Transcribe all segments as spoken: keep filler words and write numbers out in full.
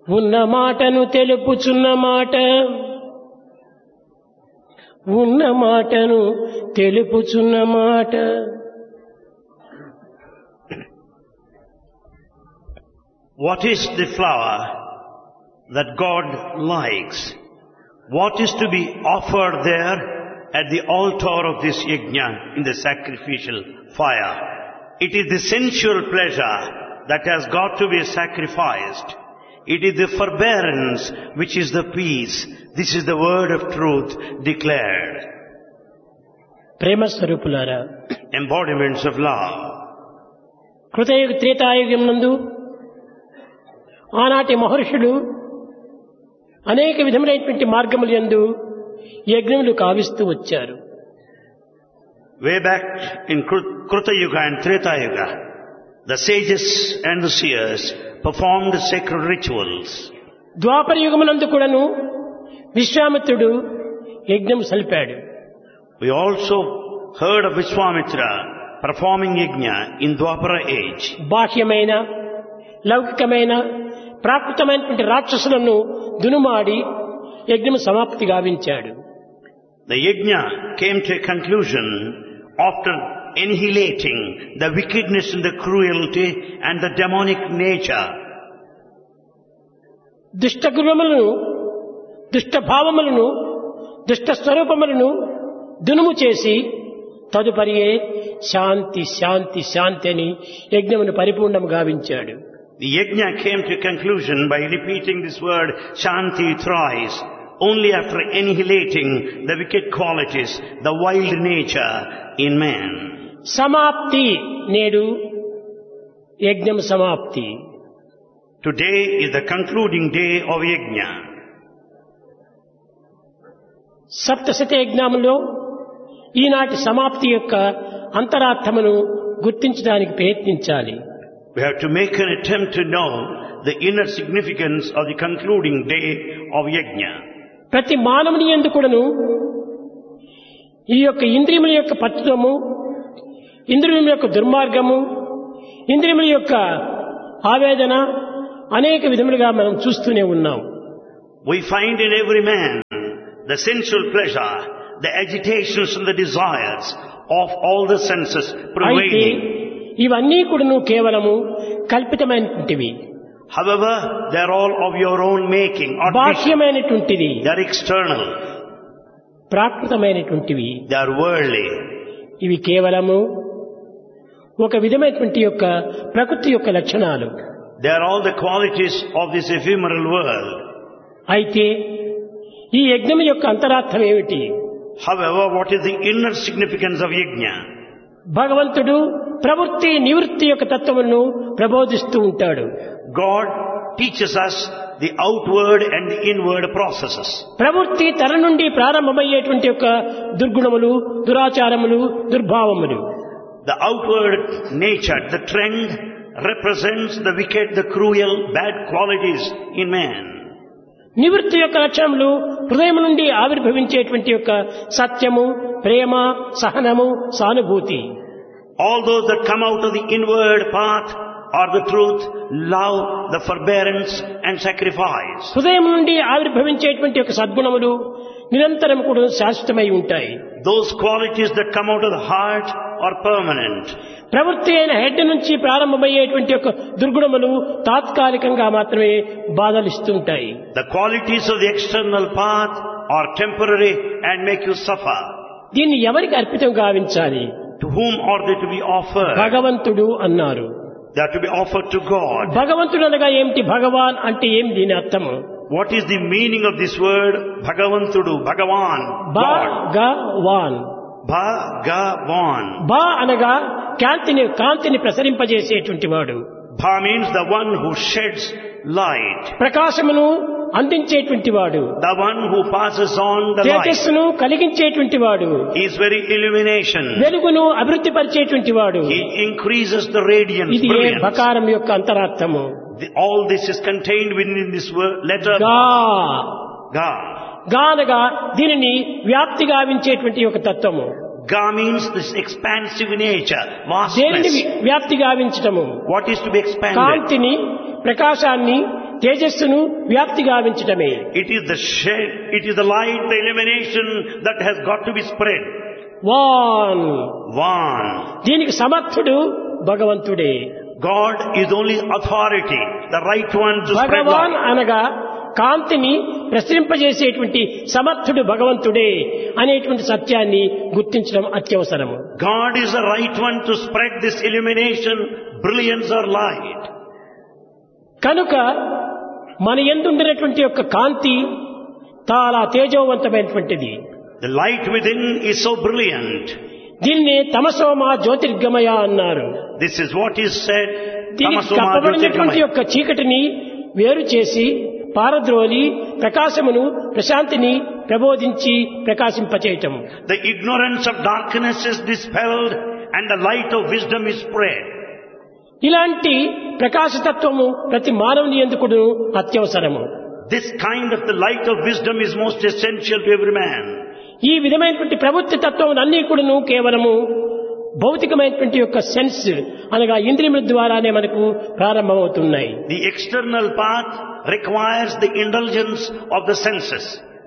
ఉన్న మాటను తెలుపుచున్న మాట ఉన్న మాటను తెలుపుచున్న మాట What is the flower that God likes? What is to be offered there at the altar of this yajna in the sacrificial fire? It is the sensual pleasure that has got to be sacrificed. It is the forbearance which is the peace. This is the word of truth declared. ప్రేమ స్వరూపులారా, Embodiments of love. కృతయుగ Treta Yuga నందు ఆనాటి మహర్షులు అనేక విధములైనటువంటి మార్గములు యందు యజ్ఞములు కావిస్తూ వచ్చారు. Way back in Kruta Yuga and Treta Yuga, the sages and the seers performed sacred rituals. ద్వాపర యుగమునందు కూడాను విశ్వామిత్రుడు యజ్ఞం సలిపాడు. We also heard of Vishwamitra performing yajna in Dwapara age. బాహ్యమైన లౌకికమైన ప్రాకృతమైనటువంటి రాక్షసులను దునుమాడి యజ్ఞం సమాప్తి గావించాడు. The yajna came to a conclusion after annihilating the wickedness and the cruelty and the demonic nature. దుష్ట గుణములను, దుష్ట భావములను, దుష్ట స్వరూపములను దునుము చేసి తదుపరియే శాంతి శాంతి శాంతి అని యజ్ఞమును పరిపూర్ణము గావించాడు. The yajna came to a conclusion by repeating this word Shanti thrice, only after annihilating the wicked qualities, the wild nature in man. సమాప్తి నేడు యజ్ఞం సమాప్తి. Today is the concluding day of yajna. సప్తశత యజ్ఞములో ఈనాటి సమాప్తి యొక్క అంతరార్థమును గుర్తించడానికి ప్రయత్నించాలి. We have to make an attempt to know the inner significance of the concluding day of yajna. ప్రతి మానవుని యందు కూడాను ఈ యొక్క ఇంద్రియముల యొక్క పట్టుదము, ఇంద్రియముల యొక్క దుర్మార్గము, ఇంద్రియముల యొక్క ఆవేదన అనేక విధములుగా మనం చూస్తూనే ఉన్నాం. We find in every man the sensual pleasure, the agitations and the desires of all the senses prevailing. ఇవన్నీ కూడాను కేవలము కల్పితమైనటువంటివి. However, they are all of your own making. బాహ్యమైనటువంటివి. They are external. ప్రాకృతమైనటువంటివి. They are worldly. ఇవి కేవలము ఒక విధమైనటువంటి యొక్క ప్రకృతి యొక్క లక్షణాలు. They are all the qualities of this ephemeral world. అయితే ఈ యజ్ఞం యొక్క అంతరార్థం ఏమిటి? However, what is the inner significance of yajna? భగవంతుడు ప్రవృత్తి నివృత్తి యొక్క తత్వమును ప్రబోధిస్తూ ఉంటాడు. God teaches us the outward and the inward processes. ప్రవృత్తి తన నుండి ప్రారంభమయ్యేటువంటి యొక్క దుర్గుణములు, దురాచారములు, దుర్భావములు. The outward nature, the trend represents the wicked, the cruel, bad qualities in man. నివృత్తి యొక్క లక్షణములు హృదయం నుండి ఆవిర్భవించేటువంటి యొక్క సత్యము, ప్రేమ, సహనము, సానుభూతి. All those that come out of the inward path are the truth, love, the forbearance and sacrifice. హృదయం నుండి ఆవిర్భవించేటువంటి యొక్క సద్గుణములు నిరంతరం కూడా శాశ్వతమై ఉంటాయి. Those qualities that come out of the heart are permanent. ప్రవృత్తి అయిన హెడ్ నుంచి ప్రారంభమయ్యేటువంటి యొక్క దుర్గుణములు తాత్కాలికంగా మాత్రమే బాధలిస్తుంటాయి. The qualities of the external path are temporary and make you suffer. దీన్ని ఎవరికి అర్పితం గావించాలి? To whom are they to be offered? భగవంతుడు అన్నారు. They are to be offered to God. భగవంతుడు అనగా ఏమిటి? భగవాన్ అంటే ఏం దీని అర్థము? What is the meaning of this word Bhagavantudu, Bhagavan, God? Bhagavan. Bhagavan. బా అనగా కాంతిని కాంతిని ప్రసరింపజేసేటువంటి వాడు. Bha means the one who sheds light. ప్రకాశమును అందించేటువంటి వాడు. The one who passes on the light. తేజస్సును కలిగించేటువంటి వాడు. He is very illumination. వెలుగును అభివృద్ధి పరిచేటువంటి వాడు. He increases the radiance, ఇది ఏ brilliance. భకారం యొక్క అంతరార్థము. The, all this is contained within this word, letter గా. Ga. గా అనగా దీనిని వ్యాప్తి గావించేటువంటి ఒక తత్వము. Ga means this expansive nature, దేనిని vastness. వ్యాప్తి గావించటము? What is to be expanded? కాంతిని, ప్రకాశాన్ని, తేజస్సును వ్యాప్తి గావించటమే. It is the shade, it is the light, the illumination that has got to be spread. Van One. దీనికి సమర్థుడు భగవంతుడే. God is the only authority, the right one to spread Bhagavan light. అనగా కాంతిని ప్రసరింపజేసేటువంటి సమర్థుడు భగవంతుడే అనేటువంటి సత్యాన్ని గుర్తించడం అత్యవసరము. God is the right one to spread this illumination, brilliance or light. కనుక మన యందుండినటువంటి యొక్క కాంతి చాలా తేజోవంతమైనటువంటిది. The light within is so brilliant. దీన్ని తమసోమ జ్యోతిర్గమయ అన్నారు. This is what is said. దీనికి Tamasoma కప్పబడినటువంటి Jyotirgamaya. యొక్క చీకటిని వేరు చేసి పారద్రోలి ప్రకాశమును ప్రశాంతిని ప్రబోధించి ప్రకాశింపచేయటం. The ignorance of darkness is dispelled and the light of wisdom is spread. ఇలాంటి ప్రకాశతత్వము ప్రతి మానవుని యందుకును అత్యవసరము. This kind of the light of wisdom is most essential to every man. ఈ విధమైనటువంటి ప్రవృత్తి తత్వం అన్ని కూడాను కేవలము భౌతికమైనటువంటి యొక్క సెన్స్ అనగా ఇంద్రియముల ద్వారానే మనకు ప్రారంభమవుతున్నాయి. The external path requires the indulgence of the senses.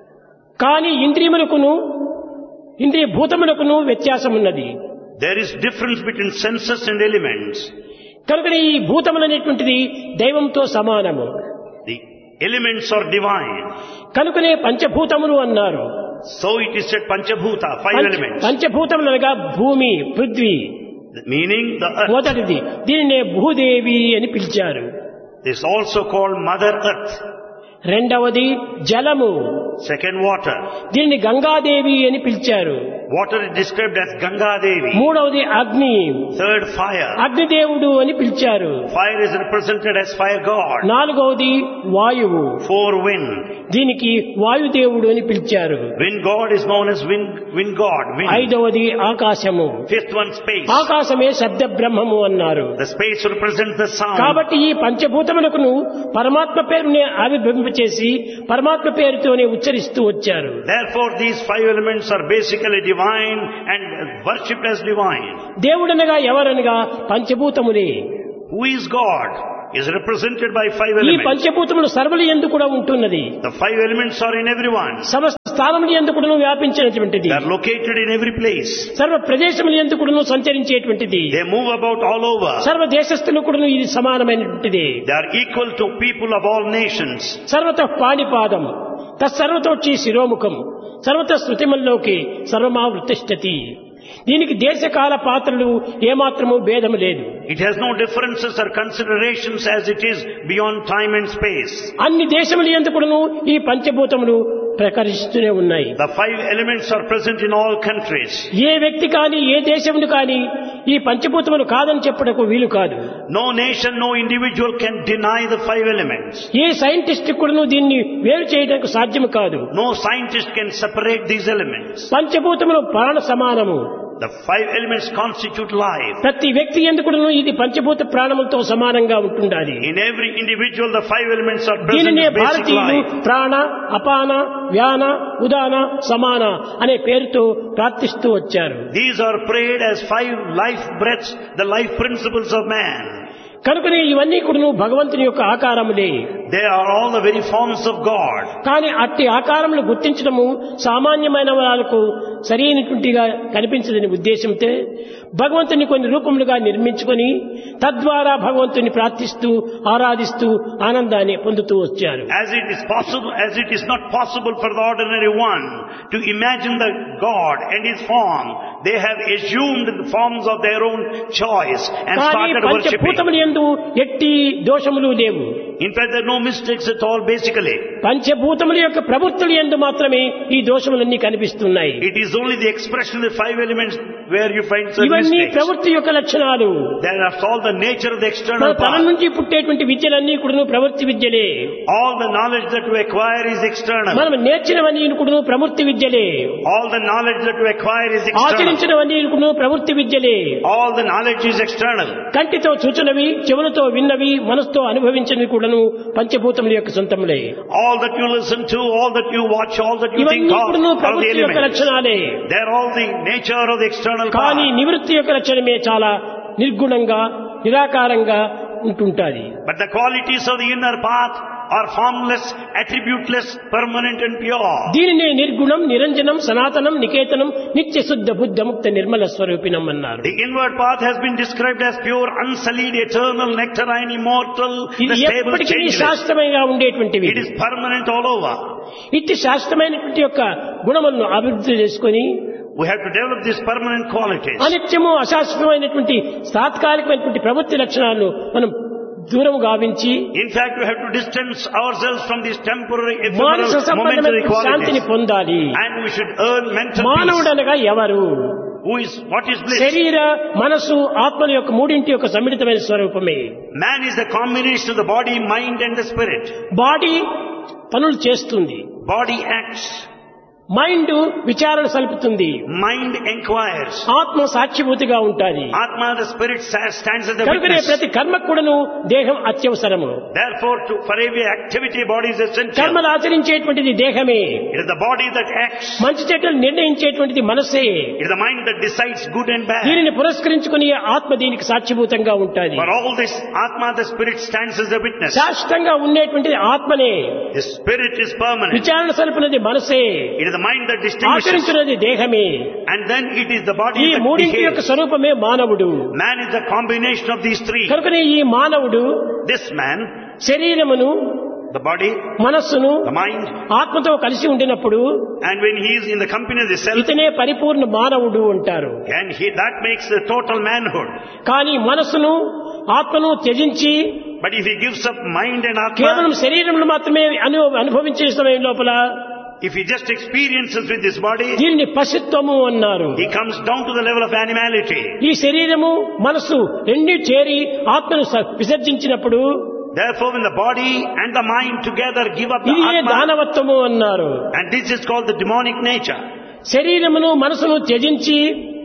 కానీ ఇంద్రియములకును ఇంద్రియ భూతములకును వ్యత్యాసం ఉన్నది. There is difference between senses and elements. కనుక ఈ భూతములనేటువంటిది దైవంతో సమానము. The elements are divine. కనుకనే పంచభూతములు అన్నారు. So it is said Panchabhuta, five పంచ- elements. పంచభూతములు అనగా భూమి, పృథ్వీ Meaning the earth. మొదటిది. దీనినే భూదేవి అని పిలిచారు. This is also called Mother Earth. రెండవది జలము, Second, water. దీనిని గంగాదేవి అని పిలిచారు. Water is described as Ganga Devi. మూడవది అగ్ని, Third, fire. అగ్నిదేవుడు అని పిలిచారు. Fire is represented as fire god. నాలుగవది వాయువు, Four, wind. దీనికి వాయుదేవుడు అని పిలిచారు. Wind god is known as wind, wind god. Wind. ఐదవది ఆకాశము, Fifth one, space. ఆకాశమే శబ్ద బ్రహ్మము అన్నారు. The space represents the sound. కాబట్టి ఈ పంచభూతములకును పరమాత్మ పేరునే ఆవిర్భవింపచేసి పరమాత్మ పేరుతోనే ఉచ్చరిస్తూ వచ్చారు. Therefore, these five elements are basically divine and worshipped as divine. దేవుడనగా ఎవరనగా పంచభూతములే. Who is God? Is represented by five ఈ elements. పంచభూతములు సర్వుల యందు కూడా ఉంటున్నది. The five elements are in everyone. సమస్త స్థానముల యందు కూడాను వ్యాపించినటువంటిది. They are located in every place. సర్వ ప్రదేశముల యందు కూడాను సంచరించేటువంటిది. They move about all over. సర్వ దేశస్థులు కూడాను ఇది సమానమైనటువంటిది. They are equal to people of all nations. సర్వతః పాణిపాదం తత్సర్వతోచ్చి శిరోముఖం సర్వత శృతిమల్లోకి సర్వమావృతిష్టతి. దీనికి దేశకాల పాత్రలు ఏమాత్రము భేదము లేదు. It has no differences or considerations as it is beyond time and space. అన్ని దేశముల యందు కూడాను ఈ పంచభూతములు ప్రకరిస్తూనే ఉన్నాయి. The five elements are present in all countries. ఏ వ్యక్తి కానీ ఏ దేశమును కానీ ఈ పంచభూతములు కాదని చెప్పుటకు వీలు కాదు. No nation, no individual can deny the five elements. A scientist కూడాను దీన్ని వేరు చేయడానికి సాధ్యము కాదు. No scientist can separate these elements. పంచభూతములు ప్రాణ సమానము. The five elements constitute life. ప్రతి వ్యక్తి ఎందుకును ఇది పంచభూత ప్రాణములతో సమానంగా ఉంటుండాలి. In every individual, the five elements are present దీనినే in basic భారతీయులు life. ప్రాణ, అపాన, వ్యాన, ఉదాన, సమాన అనే పేరుతో ప్రార్థిస్తూ వచ్చారు. These are prayed as five life breaths, the life principles of man. కనుకనే ఇవన్నీ కూడా భగవంతుని యొక్క ఆకారములే. They are all the very forms of God. కానీ అట్టి ఆకారములు గుర్తించడము సామాన్యమైన వాళ్ళకు సరైనటువంటిగా కనిపించదని ఉద్దేశంతో భగవంతుని కొన్ని రూపములుగా నిర్మించుకొని తద్వారా భగవంతుని ప్రార్థిస్తూ ఆరాధిస్తూ ఆనందాన్ని పొందుతూ వచ్చారు. As it is possible, as it is not possible for the ordinary one to imagine the God and His form, they have assumed the forms of their own choice and కానీ started worshipping. పంచభూతములు యందు ఎట్టి దోషములు లేవు. In fact, there are no mistakes at all basically. పంచభూతముల యొక్క ప్రవృత్తులు యందు మాత్రమే ఈ దోషములన్నీ కనిపిస్తున్నాయి. It is only the expression of the five elements where you find certain ఇవన్నీ mistakes. ప్రవృత్తి యొక్క లక్షణాలు. There are all the nature of the మన external తన part. నుంచి పుట్టేటువంటి విద్యలన్నీ కూడా ప్రవృత్తి విద్యలే. All the knowledge that we acquire is external. మనం నేర్చినవన్నీ కూడా ప్రవృత్తి విద్యలే. All the knowledge that we acquire is external. ఆచరించినవన్నీ కూడా ప్రవృత్తి విద్యలే. All the knowledge is external. కంటితో చూచినవి, చెవులతో విన్నవి, మనసుతో అనుభవించినవి కూడాను పంచభూతముల యొక్క సొంతములే. All that you listen to, all that you watch, all that you think ఇవన్నీ of కూడాను are the ప్రవృత్తి యొక్క elements. లక్షణాలే. They are all the nature of the external కానీ part. నివృత్తి యొక్క లక్షణమే చాలా నిర్గుణంగా నిరాకారంగా ఉంటుంటాది. But the qualities of the inner path are formless, attributeless, permanent and pure. దీనినే నిర్గుణం, నిరంజనం, సనాతనం, నికేతనం, నిత్య శుద్ధ బుద్ధ ముక్త నిర్మల స్వరూపిణం అన్నారు. The inward path has been described as pure, unsullied, eternal, nectarine, immortal, the ఇది stable, ఎప్పటికీ changeless. శాశ్వతంగా ఉండేటువంటివి. It is permanent all over. ఇట్టి శాశ్వతమైనటువంటి యొక్క గుణములను అభివృద్ధి చేసుకొని We have to develop these permanent qualities. అనిత్యము అశాశ్వతమైనటువంటి తాత్కాలికమైనటువంటి ప్రవృత్తి లక్షణాలను మనం దూరం గావించి In fact, we have to distance ourselves from these temporary, Manasa ephemeral, momentary సంబంధమైన శాంతిని qualities. పొందాలి. And we should earn mental మానవుడు peace. అనగా ఎవరు? Who is, what is bliss? శరీర మనసు ఆత్మల యొక్క మూడింటి యొక్క సమ్మిళితమైన స్వరూపమే. Man is the combination of the body, mind and the spirit. Body పనులు చేస్తుంది, Body acts. మైండ్ విచారణ సలుపుతుంది, Mind inquires. ఆత్మ సాక్షిభూతిగా ఉంటుంది. Atma, the spirit, sa- stands as a కనుకనే witness. ప్రతి కర్మ కూడాను దేహం అత్యవసరము. Therefore, to, for every activity, body is essential. కర్మలు ఆచరించేటువంటిది దేహమే, It is the body that acts. మంచి చెడ్డలు నిర్ణయించేటువంటిది మనసే. It is the mind that decides good and bad. దీనిని పురస్కరించుకుని ఆత్మ దీనికి సాక్షిభూతంగా ఉంటుంది. For all this, Atma, the spirit, stands as a witness. శాశ్వతంగా ఉండేటువంటిది ఆత్మనే. The spirit is permanent. విచారణ సలుపునది మనసే, It is the mind that distinguishes. ఆచరించున్నది దేహమే. And then it is the body ఈ that మూడింటి యొక్క behaves. స్వరూపమే మానవుడు. Man is the combination of these three. కనుకనే ఈ మానవుడు This man, శరీరమును, the body, మనస్సును the mind, ఆత్మతో కలిసి ఉండినప్పుడు and when he is in the company of the self, ఇతనే పరిపూర్ణ మానవుడు అంటారు. and he, that makes the total manhood. కానీ మనస్సును ఆత్మను త్యజించి But if he gives up mind and కేవలం Atma, శరీరమును మాత్రమే అను అనుభవించే సమయం లోపల if he just experiences with this body, దీనిని పశుత్వము అన్నారు. he comes down to the level of animality. ఈ శరీరము మనస్సు రెండు చేరి ఆత్మను స- విసర్జించినప్పుడు Therefore, when the body and the mind together give up the ఇదే Atma, దానవత్వము అన్నారు. and this is called the demonic nature. శరీరమును మనసును త్యజించి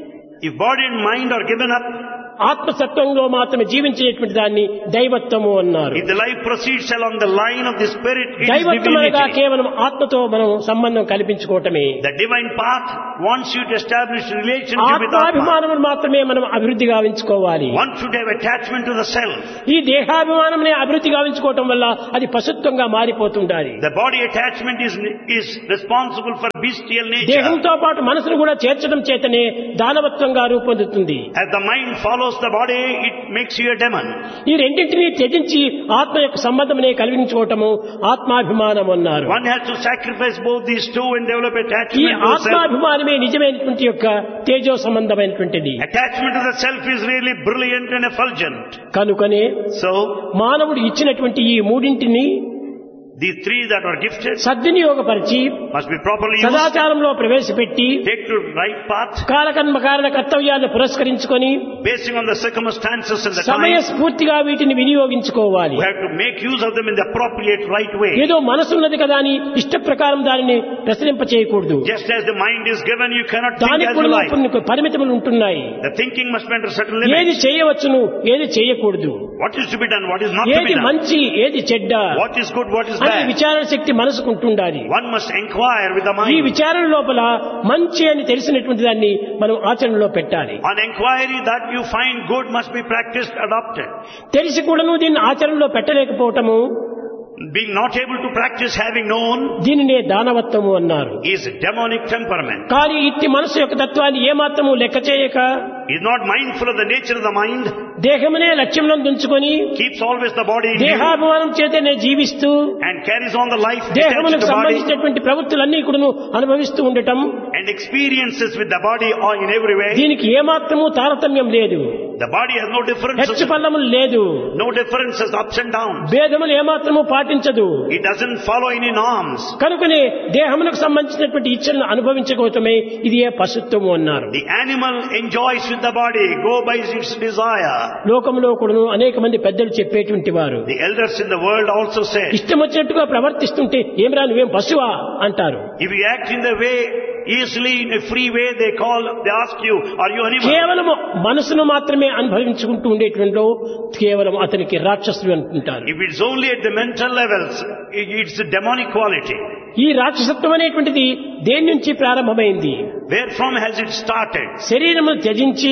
If body and mind are given up, ఆత్మసత్వంలో మాత్రమే జీవించేటువంటి దాన్ని దైవత్వము అన్నారు. if the life proceeds along the line of the spirit, it is దైవత్వం అనగా divinity. కేవలం ఆత్మతో మనం సంబంధం కల్పించుకోవటమే. The divine path wants you to establish relationship with Atma. ఆత్మాభిమానమును మాత్రమే మనం అభివృద్ధి గావించుకోవాలి. One should have attachment to the self. ఈ దేహాభిమానమునే అభివృద్ధి గావించుకోవటం వల్ల అది పశుత్వంగా మారిపోతుండాలి. The body attachment is, is responsible for bestial nature. దేహంతో పాటు మనసును కూడా చేర్చడం చేతనే దానవత్వంగా రూపొందుతుంది. As the mind follows the body, it makes you a demon. ఈ రెండింటినీ త్యజించి ఆత్మ యొక్క సంబంధమునే కలిగించుకోవటము ఆత్మాభిమానం అన్నారు. One has to sacrifice both these two and develop ఈ attachment to the self. ఆత్మాభిమానమే నిజమైనటువంటి యొక్క తేజో సంబంధమైనటువంటిది. Attachment to the self is really brilliant and effulgent. కనుకనే So, మానవుడు ఇచ్చినటువంటి ఈ మూడింటిని the three that are gifted సద్వినియోగపరిచి must be properly used. సదాచారంలో ప్రవేశపెట్టి Take to right path, కాలకర్మ కారణ కర్తవ్యాలను పురస్కరించుకొని basing on the circumstances and the సమయ time. స్ఫూర్తిగా వీటిని వినియోగించుకోవాలి. We have to make use of them in the appropriate right way. ఏదో మనసున్నది కదా అని ఇష్ట ప్రకారం దానిని ప్రసరింప చేయకూడదు. Just as the mind is given, you cannot think దానికి as you కూడా like. కొన్ని పరిమితులు ఉంటున్నాయి. The thinking must be under certain ఏది limits. చేయవచ్చును, ఏది చేయకూడదు, What is to be done, what is not to be ఏది done. మంచి, ఏది చెడ్డ What is good, what is అనే bad. విచారణ శక్తి మనసుకు ఉంటుండాలి. One must inquire with the ఈ mind. విచారణ లోపల మంచి అని తెలిసినటువంటి దాన్ని మనం ఆచరణలో పెట్టాలి. On inquiry, that you find good must be practiced, adopted. తెలిసి కూడాను దీన్ని ఆచరణలో పెట్టలేకపోవటము Being not able to practice having known దీనినే దానవత్వము అన్నారు. is demonic temperament. కానీ ఇట్టి మనసు యొక్క తత్వాన్ని ఏమాత్రము లెక్క చేయక Is not mindful of the nature of the mind, దేహమునే లక్ష్యంలో ఉంచుకొని keeps always the body in view, దేహాభిమానం చేతనే జీవిస్తూ and carries on the life attached to దేహమునకు the body, సంబంధించినటువంటి ప్రవృత్తులన్నీ కూడా అనుభవిస్తూ ఉండటం, and experiences with the body or in every way. దీనికి ఏమాత్రము తారతమ్యం లేదు, The body has no differences, హెచ్చు పల్లములు లేదు, no differences, ups and downs. భేదములు ఏమాత్రము పాటించదు. It doesn't follow any norms. కనుకనే దేహమునకు సంబంధించినటువంటి ఇచ్చలను అనుభవించుకోవటమే ఇది ఏ పశుత్వము అన్నారు. The animal enjoys with the body, go by its desire. లోకంలో కూడాను అనేక మంది పెద్దలు చెప్పేటువంటి వారు The elders in the world also say, ఇష్టం వచ్చినట్టుగా ప్రవర్తిస్తుంటే ఏమిరా నువ్వేం పశువా అంటారు. if you act in the way, easily in a free way, they call, they ask you, are you animal? కేవలం మనసును మాత్రమే అనుభవించుకుంటూ ఉండేటువంటి కేవలం అతనికి రాక్షసుడు అనుకుంటారు. If it's only at the mental levels, it- it's a demonic quality. ఈ రాక్షసత్వం అనేటువంటిది దేని నుంచి ప్రారంభమైంది? Where from has it started? శరీరమును త్యజించి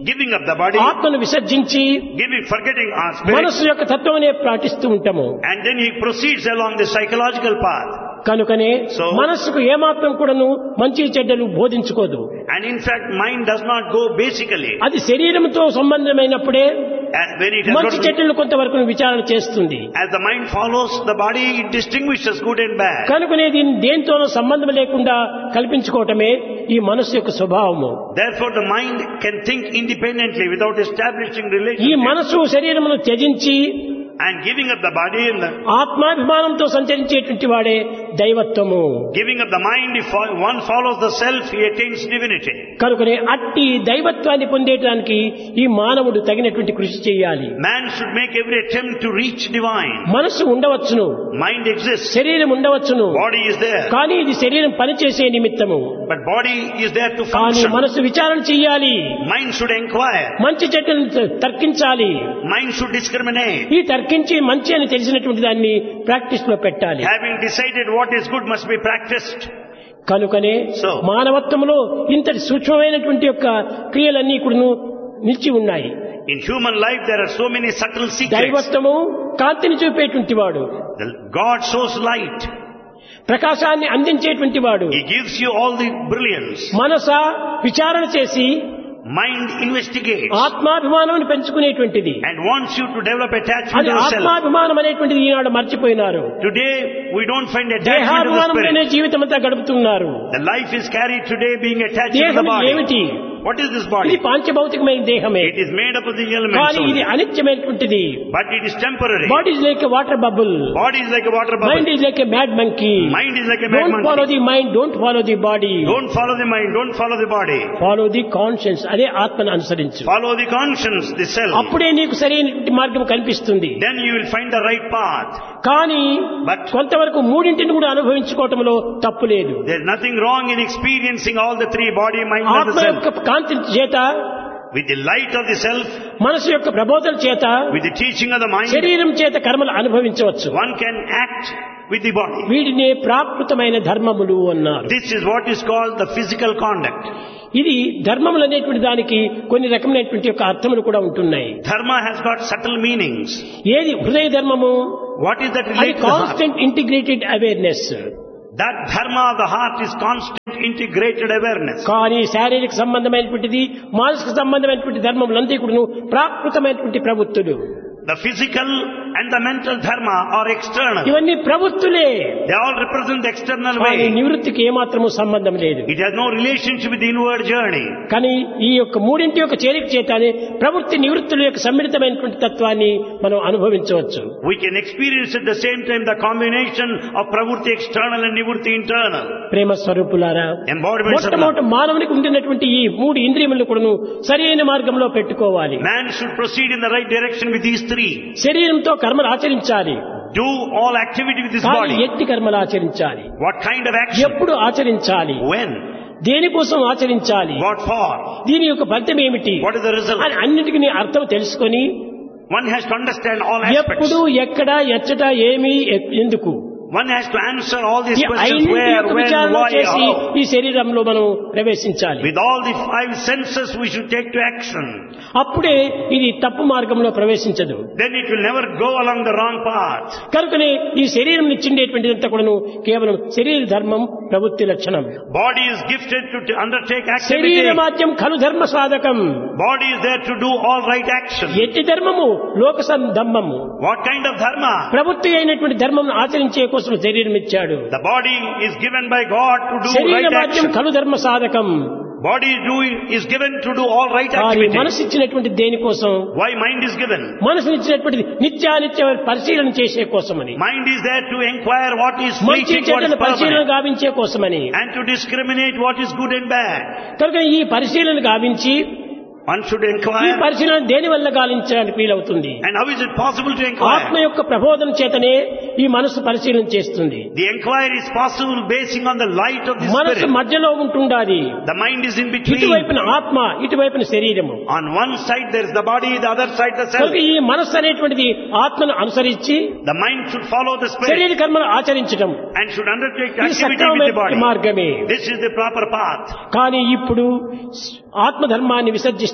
giving up the body, ఆత్మను విసర్జించి giving, forgetting our spirit, మనస్సు యొక్క తత్వమునే పాటిస్తూ ఉంటాము. and then he proceeds along the psychological path. కనుకనే So- మనస్సుకు ఏమాత్రం కూడాను మంచి చెడ్డలు బోధించుకోదు. And in fact, mind does not go basically. అది శరీరంతో సంబంధమైనప్పుడే And when it has మంచి got, చెడ్డలు కొంతవరకు విచారణ చేస్తుంది. as the mind follows the body, it distinguishes good and bad. కనుకనే దీన్ని దేంతోనూ సంబంధం లేకుండా కల్పించుకోవటమే ఈ మనస్సు యొక్క స్వభావము. Therefore, the mind can think independently without establishing ఈ relationship. మనస్సు శరీరమును త్యజించి And giving up the body and the, ఆత్మాభిమానంతో సంచరించేటువంటి వాడే దైవత్వము. giving up the mind, if one follows the self, he attains divinity. కనుకనే అట్టి దైవత్వాన్ని పొందేటానికి ఈ మానవుడు తగినటువంటి కృషి చేయాలి. Man should make every attempt to reach divine. మనస్సు ఉండవచ్చును, Mind exists, శరీరం ఉండవచ్చును, body is there, కానీ ఇది శరీరం పనిచేసే నిమిత్తము. but body is there to కానీ function. మనస్సు విచారణ చెయ్యాలి, Mind should inquire, మంచి చెడ్డలను తర్కించాలి. mind should discriminate. ఈ తర్కించి మంచి అని తెలిసినటువంటి దాన్ని ప్రాక్టీస్ లో పెట్టాలి. Having decided what is good must be practiced. కనుకనే So- మానవత్వంలో ఇంతటి సూక్ష్మమైనటువంటి యొక్క క్రియలన్నీ కూడా నిలిచి ఉన్నాయి. In human life there are so many subtle secrets. దైవత్వము కాంతిని చూపేటువంటి వాడు, The God shows light. ప్రకాశాన్ని అందించేటువంటి వాడు. He gives you all the brilliance. మనస విచారణ చేసి Mind investigates ఆత్మాభిమానాన్ని పెంచుకునేటువంటిది. and wants you to develop attachment అది to yourself. ఆత్మాభిమానం అనేటువంటిది ఈనాడు మర్చిపోయినారు. Today we don't find attachment to the దేహాభిమానంలోనే spirit. జీవితం అంతా గడుపుతున్నారు. The life is carried today being attached to the దేహం body. ఏమిటి? What is this ఇది body? పాంచభౌతికమైన దేహమే, It is made up of the elements కానీ ఇది only. అనిత్యమైనటువంటిది. But it is temporary. Body is like water bubble, Body is like a water mind bubble. Is like a mad monkey. Mind is like a mad don't follow monkey. The mind, don't follow the body, Don't follow the mind, don't follow the body. Follow the conscience. అదే ఆత్మను అనుసరించు. Follow the conscience, the self. అప్పుడే నీకు సరైన మార్గం కనిపిస్తుంది. Then you will find the right path. కానీ But- కొంతవరకు మూడింటిని కూడా అనుభవించుకోవటంలో తప్పు లేదు. There is nothing wrong in experiencing all the three, body, mind and the ఆత్మ యొక్క self. కాంతి చేత, With the light of the self, మనసు యొక్క ప్రబోధన చేత, with the teaching of the mind, శరీరం చేత కర్మలు అనుభవించవచ్చు. one can act with the body. వీటినే ప్రాకృతమైన ధర్మములు అన్నారు. This is what is called the physical conduct. ఇది ధర్మములు అనేటువంటి దానికి కొన్ని రకమైనటువంటి యొక్క అర్థములు కూడా ఉంటున్నాయి. Dharma has got subtle meanings. ఏది హృదయ ధర్మము? What is that అది related to the heart? Constant integrated awareness. That dharma of the heart is constant integrated awareness. కానీ శారీరక సంబంధమైనటువంటిది, మానసిక సంబంధమైనటువంటి ధర్మములంతా కూడా ప్రాకృతమైనటువంటి ప్రవృత్తులు. The physical and the mental dharma are external. ఇవన్నీ ప్రవృత్తులే, They all represent the external కానీ way. నివృత్తికి ఏమాత్రము సంబంధం లేదు. It has no relationship with the inward journey. కానీ ఈ యొక్క మూడింటి యొక్క చేరిక చేతనే ప్రవృత్తి నివృత్తుల యొక్క సమ్మిళితమైనటువంటి తత్వాన్ని మనం అనుభవించవచ్చు. We can experience at the same time the combination of pravurti external and nivurti internal. ప్రేమ స్వరూపులారా, Embodiments of love. మొట్టమొదటి మానవునికి ఉండినటువంటి ఈ మూడు ఇంద్రియములను కూడాను సరైన మార్గంలో పెట్టుకోవాలి. Man should proceed in the right direction with these three. శరీరంతో కర్మలు ఆచరించాలి, Do all activity with this కానీ body. ఎట్టి కర్మలు ఆచరించాలి, What kind of action? ఎప్పుడు ఆచరించాలి, When? దేనికోసం ఆచరించాలి, What for? దీని యొక్క ఫలితం ఏమిటి What is the result? అని అన్నిటికీ అర్థం తెలుసుకొని One has to understand all aspects. ఎప్పుడు, ఎక్కడ, ఎచ్చట, ఏమి, ఎ- ఎందుకు One has to answer all these ఈ questions: ఐదింటి where, యొక్క when, విచారణ why, చేసి how. ఈ శరీరంలో మనం ప్రవేశించాలి. With all the five senses we should take to action. అప్పుడే ఇది తప్పు మార్గంలో ప్రవేశించదు. Then it will never go along the wrong path. కనుకనే ఈ శరీరం ఇచ్చిండేటువంటిదంతా కూడాను కేవలం శరీర ధర్మం, ప్రవృత్తి లక్షణం. Body is gifted to, to undertake శరీర activity. మాధ్యం ఖలు ధర్మ సాధకం. Body is there to do all right action. ఎట్టి ధర్మము లోక ధర్మము. What kind of dharma? ప్రవృత్తి అయినటువంటి ధర్మం ఆచరించే కోసం శరీరం ఇచ్చాడు. The body is given by God to do శరీర right మాధ్యం action. ఖలు ధర్మ సాధకం. Body is doing is given to do all right కానీ activity. మనసు ఇచ్చినటువంటి దేనికోసం? Why mind is given? మనసు ఇచ్చినటువంటి నిత్యానిత్య పరిశీలన చేసే కోసమని, Mind is there to inquire what is మంచి fleeting, what is చెడ్డల పరిశీలన permanent, గావించే కోసమని. and to discriminate what is good and bad. కనుక ఈ పరిశీలన గావించి One should ఈ inquire. పరిశీలన దేని వల్ల గావించడానికి వీలవుతుంది? And how is it possible to ఆత్మ inquire? యొక్క ప్రబోధన చేతనే ఈ మనసు పరిశీలన చేస్తుంది. The inquiry is possible basing on the light of the మనసు spirit. మధ్యలో ఉంటుండాలి. The mind is in between. ఇటువైపున ఆత్మ, ఇటువైపున శరీరము. On one side there is the body, the other side the self. కనుక ఈ మనస్సు అనేటువంటిది ఆత్మను అనుసరించి The mind should follow the spirit శరీర కర్మలు ఆచరించడం and should undertake ఇది activity with the సక్రమమైన body. మార్గమే. This is the proper path. కానీ ఇప్పుడు ఆత్మధర్మాన్ని విసర్జిస్తూ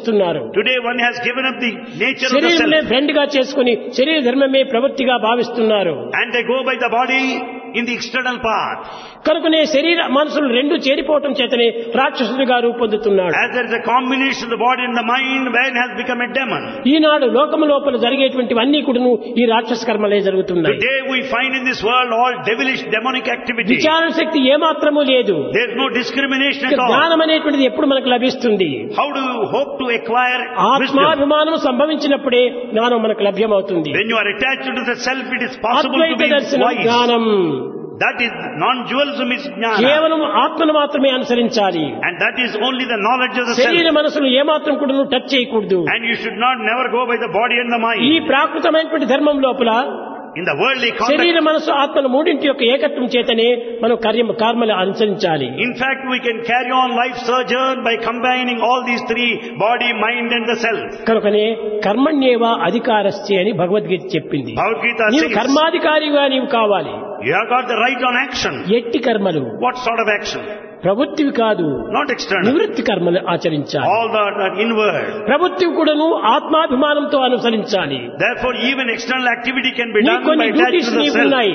త్యజిస్తున్నారు. Today one has given up the nature of the శరీరమే self. ఫ్రెండ్ గా చేసుకుని శరీర ధర్మమే ప్రవృత్తిగా భావిస్తున్నారు. And they go by the body in the external part. కనుకనే శరీర మనసులు రెండు చేరిపోవటం చేతనే రాక్షసుడిగా రూపొందుతున్నాడు. As there is a combination of the body and the mind, man has become a demon. ఈనాడు లోకము లోపల జరిగేటువంటివన్నీ కూడాను ఈ రాక్షస కర్మలే జరుగుతున్నాయి. Today we find in this world all devilish demonic activity. విచారణ శక్తి ఏమాత్రము లేదు. There is no discrimination at all. జ్ఞానం అనేటువంటిది ఎప్పుడు మనకు లభిస్తుంది? How do you hope to acquire wisdom? ఆత్మాభిమానం సంభవించినప్పుడే జ్ఞానం మనకు లభ్యమవుతుంది. When you are attached to the self, it is possible to Advaita be దర్శనం wise. జ్ఞానం. That is non-dualism is jnana. కేవలం ఆత్మను మాత్రమే అనుసరించాలి. And that is only the knowledge of the శరీర self. మనసును ఏమాత్రం కూడా నువ్వు టచ్ చేయకూడదు. And you should not never go by the body and the ఈ mind. ప్రాకృతమైనటువంటి ధర్మం లోపల In the worldly శరీర context, మనసు ఆత్మల మూడింటి యొక్క ఏకత్వం చేతనే మనం కార్యం కర్మలు అనుసరించాలి. in fact, we can carry on life sojourn by combining all these three, body, mind and the self. కనుకనే కర్మణ్యేవ అధికారస్య అని భగవద్గీత చెప్పింది. Bhagavad Gita నీవు says, కర్మాధికారిగా నీవు కావాలి. you have got the right on action. ఎట్టి కర్మలు What sort of action? ప్రవృత్తివి కాదు, Not external. నివృత్తి కర్మలు ఆచరించాలి. All that are inward. ప్రవృత్తివి కూడాను ఆత్మాభిమానంతో అనుసరించాలి. Therefore, even external activity can be నీ done కొన్ని by attaching duties to the నీకు self. ఉన్నాయి,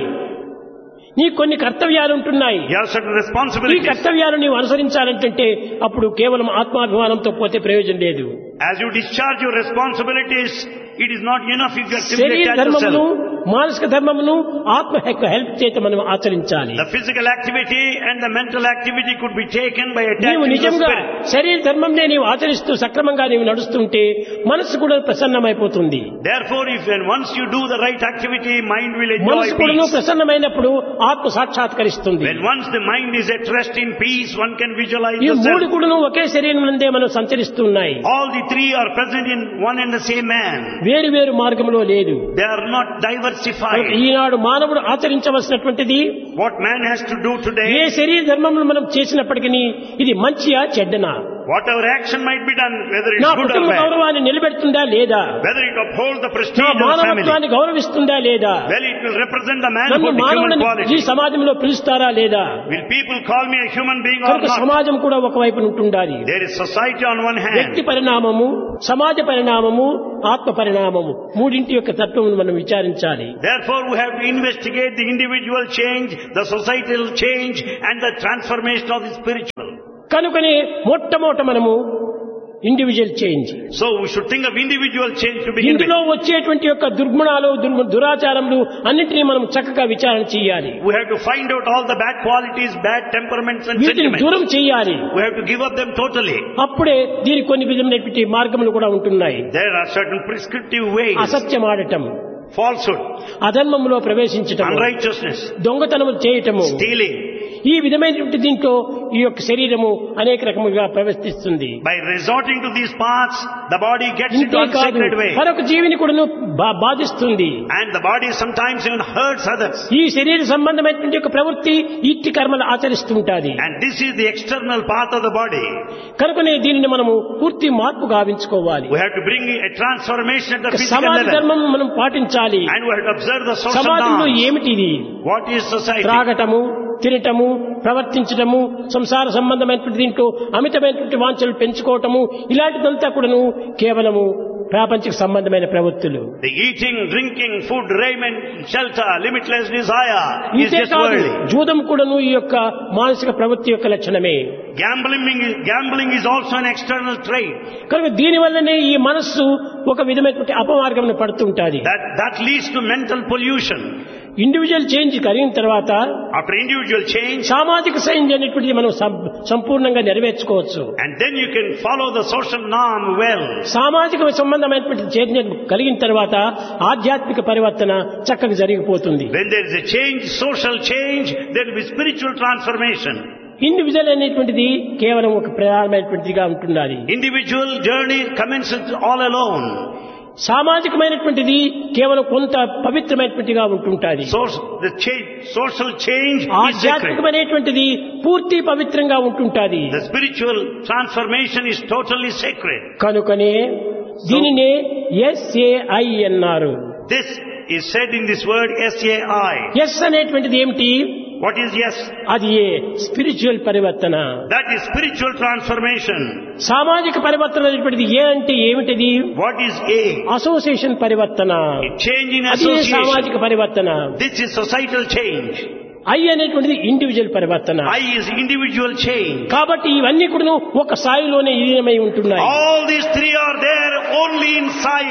నీ కొన్ని కర్తవ్యాలు ఉంటున్నాయి. You have certain ఈ responsibilities. కర్తవ్యాలు నీవు అనుసరించాలంటే అప్పుడు కేవలం ఆత్మాభిమానంతో పోతే ప్రయోజనం లేదు. As you discharge your responsibilities, it is not enough if you actively శరీర attach ధర్మమును yourself. మానసిక ధర్మమును ఆత్మ యొక్క హెల్ప్ చేత మనం ఆచరించాలి. The physical activity and the mental activity could be taken by నీవు attaching to the నిజంగా spirit. శరీర ధర్మంనే నీవు ఆచరిస్తూ సక్రమంగా నీవు నడుస్తుంటే మనసు కూడా ప్రసన్నమైపోతుంది. Therefore, if and once you do the right activity, mind will enjoy మనసు కూడా peace. ప్రసన్నమైనప్పుడు ఆత్మ సాక్షాత్కరిస్తుంది. When once the mind is at rest in peace, one can visualize ఈ the మూడు self. కూడా ఒకే శరీరం నందే మనం సంచరిస్తున్నాయి. All the three are present in one and the same man. వేరు వేరు మార్గంలో లేదు. They are not diversified. ఈనాడు మానవుడు ఆచరించవలసినటువంటిది What man has to do A today, శరీర ధర్మములు మనం చేసినప్పటికీ ఇది మంచియా చెడ్డనా, whatever action might be done, whether it's నా good or కుటుంబ bad, గౌరవాన్ని నిలబెడుతుందా లేదా, whether it upholds the నా prestige of the family, మానవత్వాన్ని గౌరవిస్తుందా లేదా, well, it will represent the నన్ను manhood, the human మానవుని ఈ quality. సమాజంలో పిలుస్తారా లేదా, Will people call me a human being or కనుక not? సమాజం కూడా ఒకవైపు ఉంటుండాలి. There is society on one వ్యక్తి hand. పరిణామము, సమాజ పరిణామము, ఆత్మ పరిణామము మూడింటి యొక్క తత్వమును మనం విచారించాలి. Therefore, we have to investigate the individual change, the societal change, and the transformation of the spiritual. కనుకనే మొట్టమొదట మనము individual change, So, we should think of individual change to begin with. ఇందులో వచ్చేటువంటి యొక్క దుర్గుణాలు, దుర్మ- దురాచారములు అన్నింటినీ మనం చక్కగా విచారణ చేయాలి. We have to find out all the bad qualities, bad temperaments and వీటిని sentiments. దూరం చేయాలి. We have to give up them totally. అప్పుడే దీనికి కొన్ని విధమైనటువంటి మార్గములు కూడా ఉంటున్నాయి. There are certain prescriptive ways. అసత్యం ఆడటం, Falsehood, అధర్మములో ప్రవేశించటం, unrighteousness, దొంగతనము చేయటము, stealing. ఈ విధమైనటువంటి దీంట్లో ఈ యొక్క శరీరము అనేక రకములుగా ప్రవర్తిస్తుంది. By resorting to these paths, the body gets into ఇంతే కాదు, unsacred way. మరొక జీవిని కూడా బాధిస్తుంది. And the body sometimes even hurts others. ఈ శరీర సంబంధమైనటువంటి యొక్క ప్రవృత్తి ఇట్టి కర్మలు ఆచరిస్తుంటాది. And this is the external path of the body. కనుకనే దీనిని మనము పూర్తి మార్పు గావించుకోవాలి. We have to bring a transformation at the physical సమాజ level. ధర్మం మనం పాటించాలి. And we have to observe the social సమాజంలో norms. ఏమిటి ఇది? What is society? త్రాగటము, తినటము, ప్రవర్తించటము, సంసార సంబంధమైనటువంటి దీంట్లో అమితమైనటువంటి వాంఛలు పెంచుకోవటము, ఇలాంటిదంతా కూడాను కేవలము ప్రాపంచిక సంబంధమైన ప్రవృత్తులు. The eating, drinking, food, raiment, shelter, limitless desire is ఇంతే just కాదు, worldly. జూదం కూడాను ఈ యొక్క మానసిక ప్రవృత్తి యొక్క లక్షణమే. Gambling, is- gambling is also an external trait. కనుక దీని వల్లనే ఈ మనస్సు ఒక విధమైనటువంటి అపమార్గం పడుతుంటాది. That, that leads to mental pollution. Individual change కలిగిన తర్వాత After individual change, సామాజిక చేంజ్ అనేటువంటిది మనం సం- సంపూర్ణంగా నెరవేర్చుకోవచ్చు. and then you can follow the social norm well. సామాజిక సంబంధమైనటువంటి చేంజ్ కలిగిన తర్వాత ఆధ్యాత్మిక పరివర్తన చక్కగా జరిగిపోతుంది. When there is a change, social change, there will be spiritual transformation. Individual అనేటువంటిది కేవలం ఒక ప్రధానమైనటువంటిదిగా ఉంటున్నది. Individual journey commences all alone. సామాజికమైనటువంటిది కేవలం కొంత పవిత్రమైనటువంటిగా ఉంటుంటుంది. So the change, social change is sacred. ఆధ్యాత్మికమైనటువంటిది పూర్తి పవిత్రంగా ఉంటుంటుంది. The spiritual transformation is totally sacred. కనుకనే దీనినే ఎస్ఏఐ అన్నారు. This is said in this word S A I. Yes అనేటువంటిది ఏమిటి? What is yes? అది ఏ స్పిరిచువల్ పరివర్తన. That is spiritual transformation. సామాజిక పరివర్తన అనేటువంటిది ఏ అంటే ఏమిటిది? What is A? అసోసియేషన్ పరివర్తన. Change in అది association. సామాజిక పరివర్తన. This is societal change. I అనేటువంటిది ఇండివిజువల్ పరివర్తన. I is individual change. కాబట్టి ఇవన్నీ కూడా ఒక స్థాయిలోనే విలీనమై ఉంటున్నాయి. All these three are there only in Sai.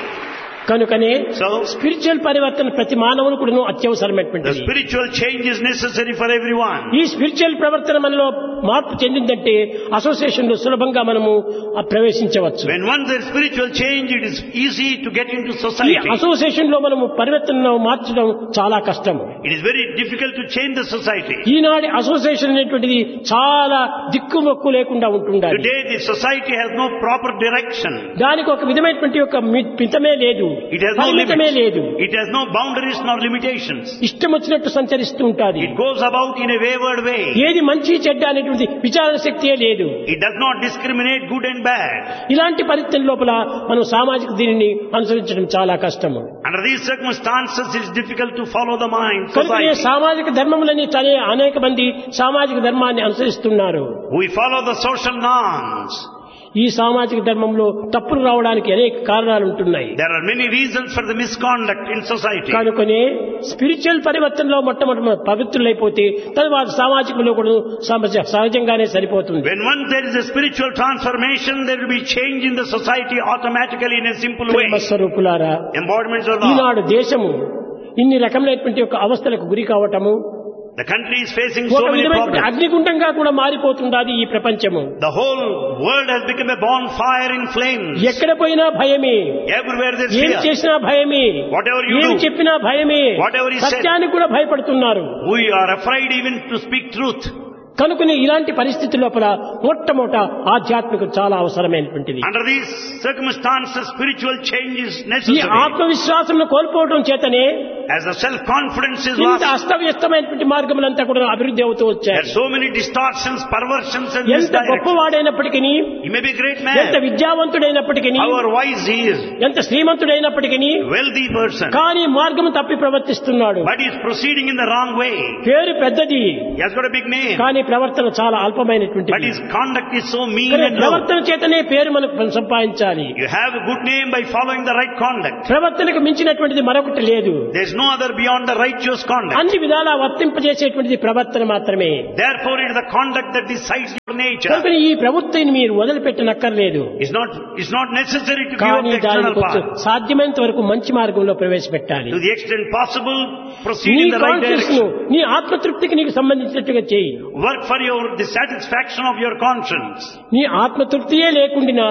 కనుకనే So, స్పిరిచువల్ పరివర్తన ప్రతి మానవుని కూడా the అత్యవసరమైనటువంటిది. spiritual change is necessary for everyone. ఈ స్పిరిచువల్ ప్రవర్తన మనలో మార్పు చెందిందంటే అసోసియేషన్ లో సులభంగా మనము ప్రవేశించవచ్చు. When once there is spiritual change, it is easy to get into ఈ society. అసోసియేషన్ లో మనము పరివర్తనను మార్చడం చాలా కష్టం. It is very difficult to change the society. ఈనాటి అసోసియేషన్ అనేటువంటిది చాలా దిక్కుమొక్కు లేకుండా ఉంటుండాలి. Today the society has no proper direction. దానికి ఒక విధమైనటువంటి ఒక మితమే లేదు, It has no పరిమితమే లేదు. limits. It has no boundaries nor limitations. ఇష్టం వచ్చినట్టు సంచరిస్తూ ఉంటుంది. It goes about in a wayward way. ఏది మంచి చెడ్డ అనేటువంటి విచారణ శక్తియే లేదు. It does not discriminate good and bad. ఇలాంటి పరిస్థితుల లోపల మనం సామాజిక దీనిని అనుసరించడం చాలా కష్టము. Under these circumstances, it is difficult to follow the mind, కనుకనే society. సామాజిక ధర్మములని చదివే అనేక మంది సామాజిక ధర్మాన్ని అనుసరిస్తున్నారు. We follow the social norms. ఈ సామాజిక ధర్మంలో తప్పులు రావడానికి అనేక కారణాలు ఉంటున్నాయి. There are many reasons for the misconduct in society. కనుకనే స్పిరిచువల్ పరివర్తనలో మొట్టమొదటి పవిత్రులైపోతే తర్వాత సామాజికంలో కూడా సమస్య సహజంగానే సరిపోతుంది. When once there is a spiritual transformation, there will be change in the society automatically in a simple way. స్వరూపులారా, Embodiments of love. ఈనాడు దేశము ఇన్ని రకమైనటువంటి ఒక అవస్థలకు గురి కావటము, The country is facing ఒక so many విధమైన problems. అగ్నిగుండంగా కూడా మారిపోతున్నది ఈ ప్రపంచము. The whole world has become a bonfire in flames. ఎక్కడ పోయినా భయమే, Everywhere there is ఏం fear. చేసినా భయమే, Whatever you ఏం do, చెప్పినా భయమే, whatever he said. సత్యానికి కూడా భయపడుతున్నారు. We are afraid even to speak truth. కనుకనే ఇలాంటి పరిస్థితి లోపల మొట్టమొదట ఆధ్యాత్మిక చాలా అవసరమైనటువంటిది. Under these circumstances, spiritual change is ఈ necessary. ఆత్మవిశ్వాసం కోల్పోవడం చేతనే As the self-confidence is ఇంత lost, అస్తవ్యస్తమైనటువంటి మార్గములంతా కూడా అభివృద్ధి అవుతూ there వచ్చాయి. are so many distortions, perversions and ఎంత misdirections. గొప్పవాడైనప్పటికీ, He may be a great ఎంత man, విద్యావంతుడైనప్పటికీ, however wise he is, ఎంత శ్రీమంతుడైనప్పటికీ wealthy person, కానీ మార్గము తప్పి ప్రవర్తిస్తున్నాడు. but he is proceeding in the wrong way. పేరు పెద్దది He has got a big name, కానీ ప్రవర్తన చాలా but అల్పమైనటువంటిది. his conduct is so mean కానీ and low. ప్రవర్తన చేతనే పేరు మనకు సంపాదించాలి. You have a good name by following the right conduct. ప్రవర్తనకు మించినటువంటిది మరొకటి లేదు. There is no other beyond the righteous conduct. అన్ని విధాలా వర్తింపజేసేటువంటిది ప్రవర్తన మాత్రమే. Therefore, it is the conduct that decides your nature. కనుక ఈ ప్రవృత్తిని మీరు వదిలిపెట్టనక్కర్లేదు. It's not, it's not necessary to give up కానీ the external దానికి కొంచెం path. సాధ్యమైనంత వరకు మంచి మార్గంలో ప్రవేశపెట్టాలి. To the extent possible, proceed నీ in the right కాన్షియస్ ను direction. నీ ఆత్మతృప్తికి నీకు సంబంధించినట్టుగా చేయి. Work for your, the satisfaction of your conscience. నీ ఆత్మతృప్తియే లేకుండా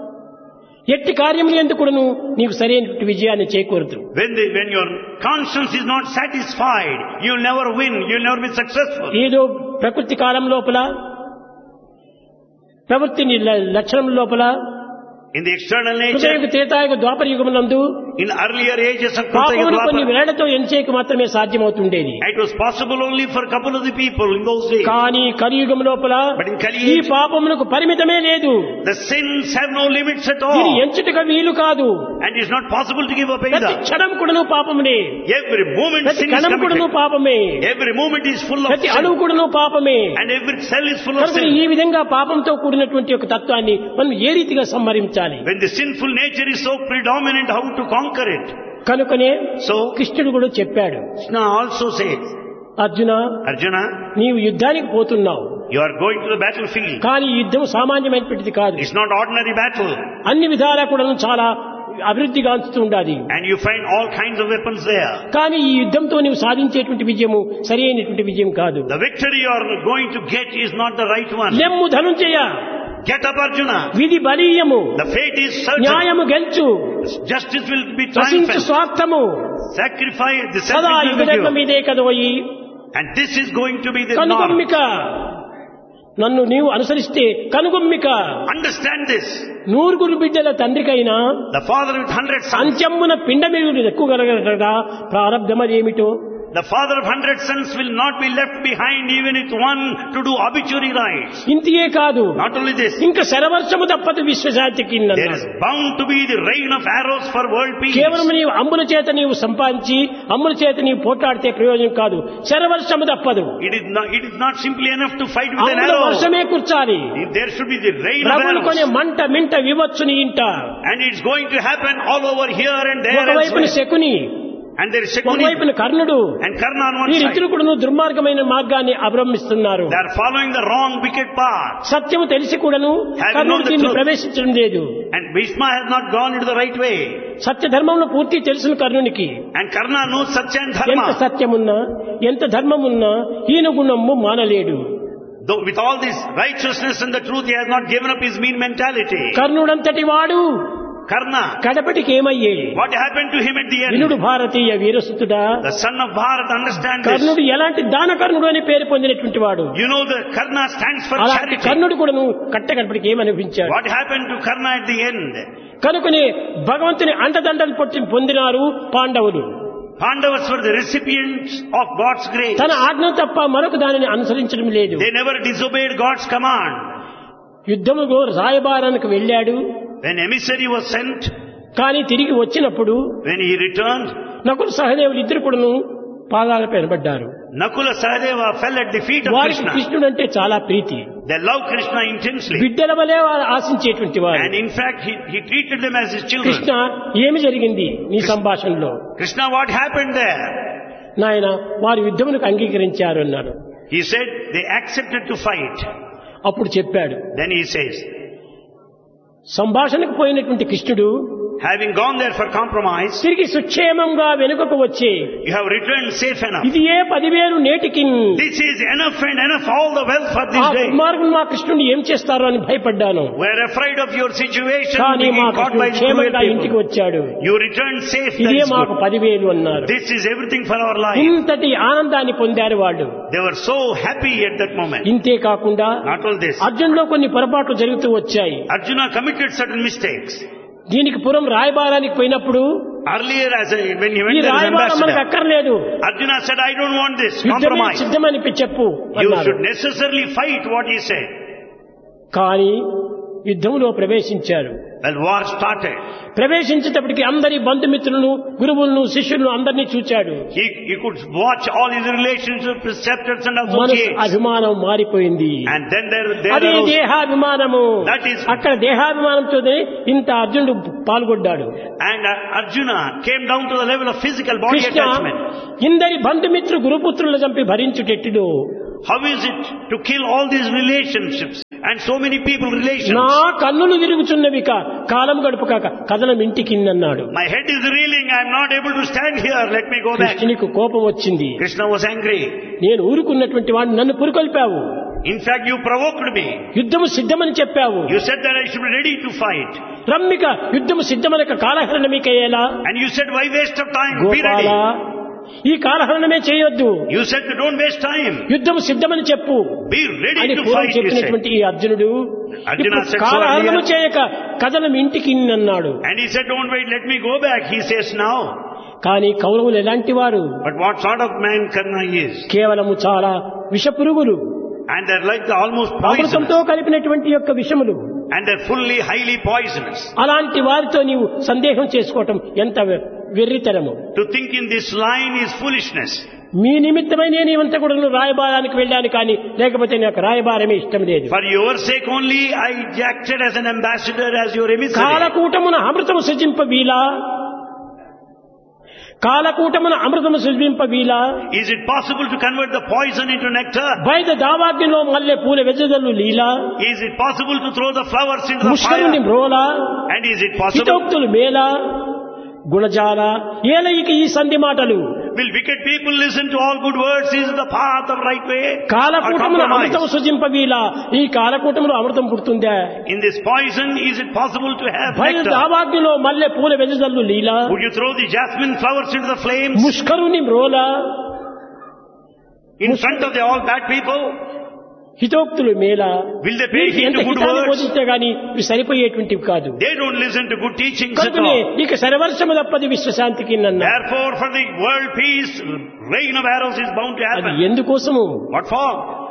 ఎట్టి కార్యములు ఎందుకును నీకు సరైన విజయాన్ని చేకూరదు. When the, when your conscience is not satisfied, you'll never win, you'll never be successful. ఏదో ప్రకృతి కాలం లోపల ప్రవృత్తిని లక్షణం లోపల In the external కృతయుగ nature, Tretayuga Dwapara యుగమునందు in earlier ages of పాపమును కొన్ని Kruta, వేళ్లతో ఎంచేకి మాత్రమే సాధ్యమవుతుండేది. it was possible only for a couple of the people in those days. కానీ కలియుగం లోపల But in Kali ఈ age, పాపమునకు పరిమితమే లేదు. the sins have no limits at ఇది all. ఎంచుటగా వీలు కాదు. And it's not possible to give up ప్రతి either. క్షణం కూడాను పాపమునే, Every moment ప్రతి sin is కణం కూడాను committed. పాపమే, Every moment is full of ప్రతి sin. అణువు కూడాను పాపమే. And every cell is full of కనుక sin. ఈ విధంగా పాపంతో కూడినటువంటి ఒక తత్వాన్ని మనం ఏ రీతిగా సంహరించాలి? When the sinful nature is so predominant, how to conquer it? కనుకనే So, కృష్ణుడు కూడా చెప్పాడు, Krishna also says, Arjuna, Arjuna, నీవు యుద్ధానికి పోతున్నావు, you are going to the battlefield. కానీ ఈ యుద్ధం సామాన్యమైనటువంటిది కాదు. It's not ordinary battle. అన్ని విధాలా కూడా చాలా అభివృద్ధి గాంచుతూ ఉండాలి. And you find all kinds of weapons there. కానీ ఈ యుద్ధంతో నీవు సాధించేటువంటి విజయము సరి అయినటువంటి విజయం కాదు. The victory you are going to get is not the right one. లెమ్ము ధనుంజయ, Get up, Arjuna. విధి బలీయము, The fate is certain. న్యాయము గెలుచు, Justice will be ప్రశంసు triumphant. స్వార్థము Sacrifice the సదా selfish will be యుగధర్మం given. మీదే కదోయి. And this is going to be the norm. కనుగొమ్మిక, నన్ను నీవు అనుసరిస్తే కనుగొమ్మిక. Understand this. నూరుగురు బిడ్డల తండ్రికైనా The father with hundred sons. అంత్యమ్మున పిండ మీరు ఎక్కువ కలగలరా ప్రారంధమదేమిటో. The father of hundred sons will not be left behind even with one to do obituary rites. ఇంతియే కాదు, Not only this, ఇంకా శరవర్షము తప్పదు విశ్వశాంతికి there is bound to be the rain of arrows for world peace. కేవలం నీవు అమ్ముల చేత నీవు సంపాదించి అమ్ముల చేత నీవు పోట్లాడితే ప్రయోజనం కాదు. శరవర్షము తప్పదు. It is not, it is not simply enough to fight with an అమ్ముల arrow. వర్షమే కూర్చాలి. There should be the rain of ప్రభులు కొనే arrows. మంట మింట వివచ్చుని ఇంట. And it's going to happen all over here and there ఒకవైపున elsewhere. Shakuni, And there is Shakuni ఒకవైపున కర్ణుడు, and Karna on one వీరిద్దరు side. కూడాను దుర్మార్గమైన మార్గాన్ని అభ్రమిస్తున్నారు. They are following the wrong wicked path. సత్యము తెలిసి కూడాను కర్ణుడు దీన్ని ప్రవేశించడం లేదు. And Bhishma has not gone into the right way. సత్య ధర్మంలో పూర్తి తెలుసును కర్ణునికి. And Karna knows Satya and ఎంత Dharma. సత్యమున్నా ఎంత ధర్మమున్నా హీన గుణము మానలేడు. Though with all this righteousness and the truth, he has not given up his mean mentality. కర్ణుడంతటి వాడు Karna, కడపటికి ఏమయ్యే? what happened to him at the వినుడు end? Bharatiya వీరసుతుడా. The son of Bharat, understand this. కర్ణుడు ఎలాంటి దాన కర్ణుడు అని పేరు పొందినటువంటి వాడు. You know the Karna stands for అలాంటి charity. కర్ణుడు కూడాను కట్ట కడపటికి ఏమనిపించాడు. What happened to Karna at the end? కనుకనే భగవంతుని అండదండలు పొట్టి పొందినారు పాండవులు. Pandavas were the recipients of God's grace. తన ఆజ్ఞ తప్ప మరొక దానిని అనుసరించడం లేదు. They never disobeyed God's command. యుద్ధములో రాయబారానికి వెళ్ళాడు. When emissary was sent, కానీ తిరిగి వచ్చినప్పుడు when he returned, నకులు సహదేవులు ఇద్దరు కూడాను పాదాలపై నిలబడ్డారు. Nakula Sahadeva fell at the feet of వారికి Krishna. కృష్ణుడు అంటే చాలా ప్రీతి. They loved Krishna intensely. బిడ్డల వలె వారు ఆశించేటువంటి వారు. And in fact, he, he treated them as his children. Krishna ఏమి జరిగింది నీ సంభాషణలో? Krishna, what happened there? నాయన వారు యుద్ధములకు అంగీకరించారు అన్నాడు. He said, they accepted to fight. అప్పుడు చెప్పాడు, Then he says, సంభాషణకు పోయినటువంటి కృష్ణుడు having gone there for compromise, తిరిగి సుక్షేమంగా వెనుకకు వచ్చి you have returned safe enough. ఇది ఏ పదివేలు నేటికి This is enough and enough all the wealth for ఆ this day. దుర్మార్గులు మా కృష్ణుని ఏం చేస్తారో అని భయపడ్డాను. We are afraid of your situation కానీ మా being caught by కృష్ణుడు the cruel క్షేమంగా ఇంటికి people. వచ్చాడు. You returned safe, that ఇదే is మాకు good. పదివేలు అన్నారు. This is everything for our life. ఇంతటి ఆనందాన్ని పొందారు వాళ్ళు. They were so happy at that moment. ఇంతే కాకుండా Not all this. అర్జున్లో కొన్ని పొరపాట్లు జరుగుతూ వచ్చాయి. Arjuna committed certain mistakes. దీనికి పురం రాయబారానికి పోయినప్పుడు Earlier, as a, when he ఈ went there as రాయబారం మనకు ambassador, అక్కర్లేదు, Arjuna said, I don't want this యుద్ధమే compromise. సిద్ధమని చెప్పు You అన్నారు. should necessarily fight what he said. కానీ యుద్ధంలో ప్రవేశించారు. Well, war started. ప్రవేశించేటప్పటికి అందరి బంధుమిత్రులను గురువులను శిష్యులను అందరినీ చూచాడు. He, he could watch all his relationships, preceptors and మనసు associates. అభిమానం మారిపోయింది. And then there, there అదే arose, దేహాభిమానము. That is- అక్కడ దేహాభిమానంతోనే ఇంత అర్జునుడు పాల్గొడ్డాడు. and uh, Arjuna came down to the level of physical body Krishna attachment. ఇందరి బంధుమిత్రు గురుపుత్రులు చంపి భరించుటెట్టుడు. How is it to kill all these relationships and so many people relations? నా కన్నులు తిరుగుచున్నవి కా కాలం గడుపుక కథనం ఇంటికిందన్నాడు. My head is reeling, I am not able to stand here, let me go back. కృష్ణునికి కోపం వచ్చింది. Krishna was angry. నేను ఊరుకున్నటువంటి వాడిని నన్ను పురుకొల్పావు. In fact, you provoked me. యుద్ధము సిద్ధమని చెప్పావు. You said that I should be ready to fight. రమ్మిక యుద్ధము సిద్ధమనక కాలహరణ మీకయ్యేలా. And you said, why waste of time? Be Gopala ready. ఈ కాలహరణమే చేయొద్దు, You said, don't waste time. యుద్ధము సిద్ధమని చెప్పు Be ready అని to పూర్వం fight, you said. చెప్పినటువంటి ఈ అర్జునుడు Arjuna ఇప్పుడు said so కాలహరణము earlier. చేయక కథనం ఇంటికి అన్నాడు. And he said, don't wait, let me go back. He says now. కానీ కౌరవులు ఎలాంటి వారు? But what sort of man Karna is? కేవలము చాలా విషపురుగులు, And they're like the almost అమృతంతో poisonous. కలిపినటువంటి యొక్క విషములు. And they're fully, highly poisonous. అలాంటి వారితో నీవు సందేహం చేసుకోవటం ఎంత వెర్రితనము. To think in this line is foolishness. మీ నిమిత్తమై నేను ఇవంతా కూడా రాయబారానికి వెళ్ళాను, కానీ లేకపోతే నాకు రాయబారమే ఇష్టం లేదు. For your sake only, I acted as an ambassador, as your emissary. కాలకూటమున అమృతము సృజింప వీలా, కాలకూటమున అమృతము సృజింప వీలా, Is it possible to convert the poison into nectar? బయట దావాగ్నిలో మల్లె పూల వెజ్జదల్లు లీలా, Is it possible to throw the flowers into the ముష్కరుని fire? మ్రోలా, And is it possible? హితోక్తులు మేలా, గుణజాల ఏలయిక ఈ సంధి మాటలు. Will wicked people listen to all good words? Is it the path of right way? Or కాలకూటమున అమృతము compromise? సృజింప వీలా, ఈ కాలకూటములో అమృతం పుడుతుందా? In this poison, is it possible to have బయట nectar? దావాగ్నిలో మల్లె పూల వెజ్జదల్లు లీలా, Would you throw the jasmine flowers into the flames ముష్కరుని మ్రోలా, in front of the all bad people? హితోక్తులు Mela Will they pay heed ఎంత to good హితాన్ని words? బోధించినా గానీ ఇవి సరిపోయేటువంటివి కాదు. They don't listen to good teachings at కనుకనే all. ఇక సర్వవర్షము తప్పది విశ్వశాంతికి నన్న. Therefore, for the world peace, rain of arrows is bound to అది happen. ఎందుకోసము? What for?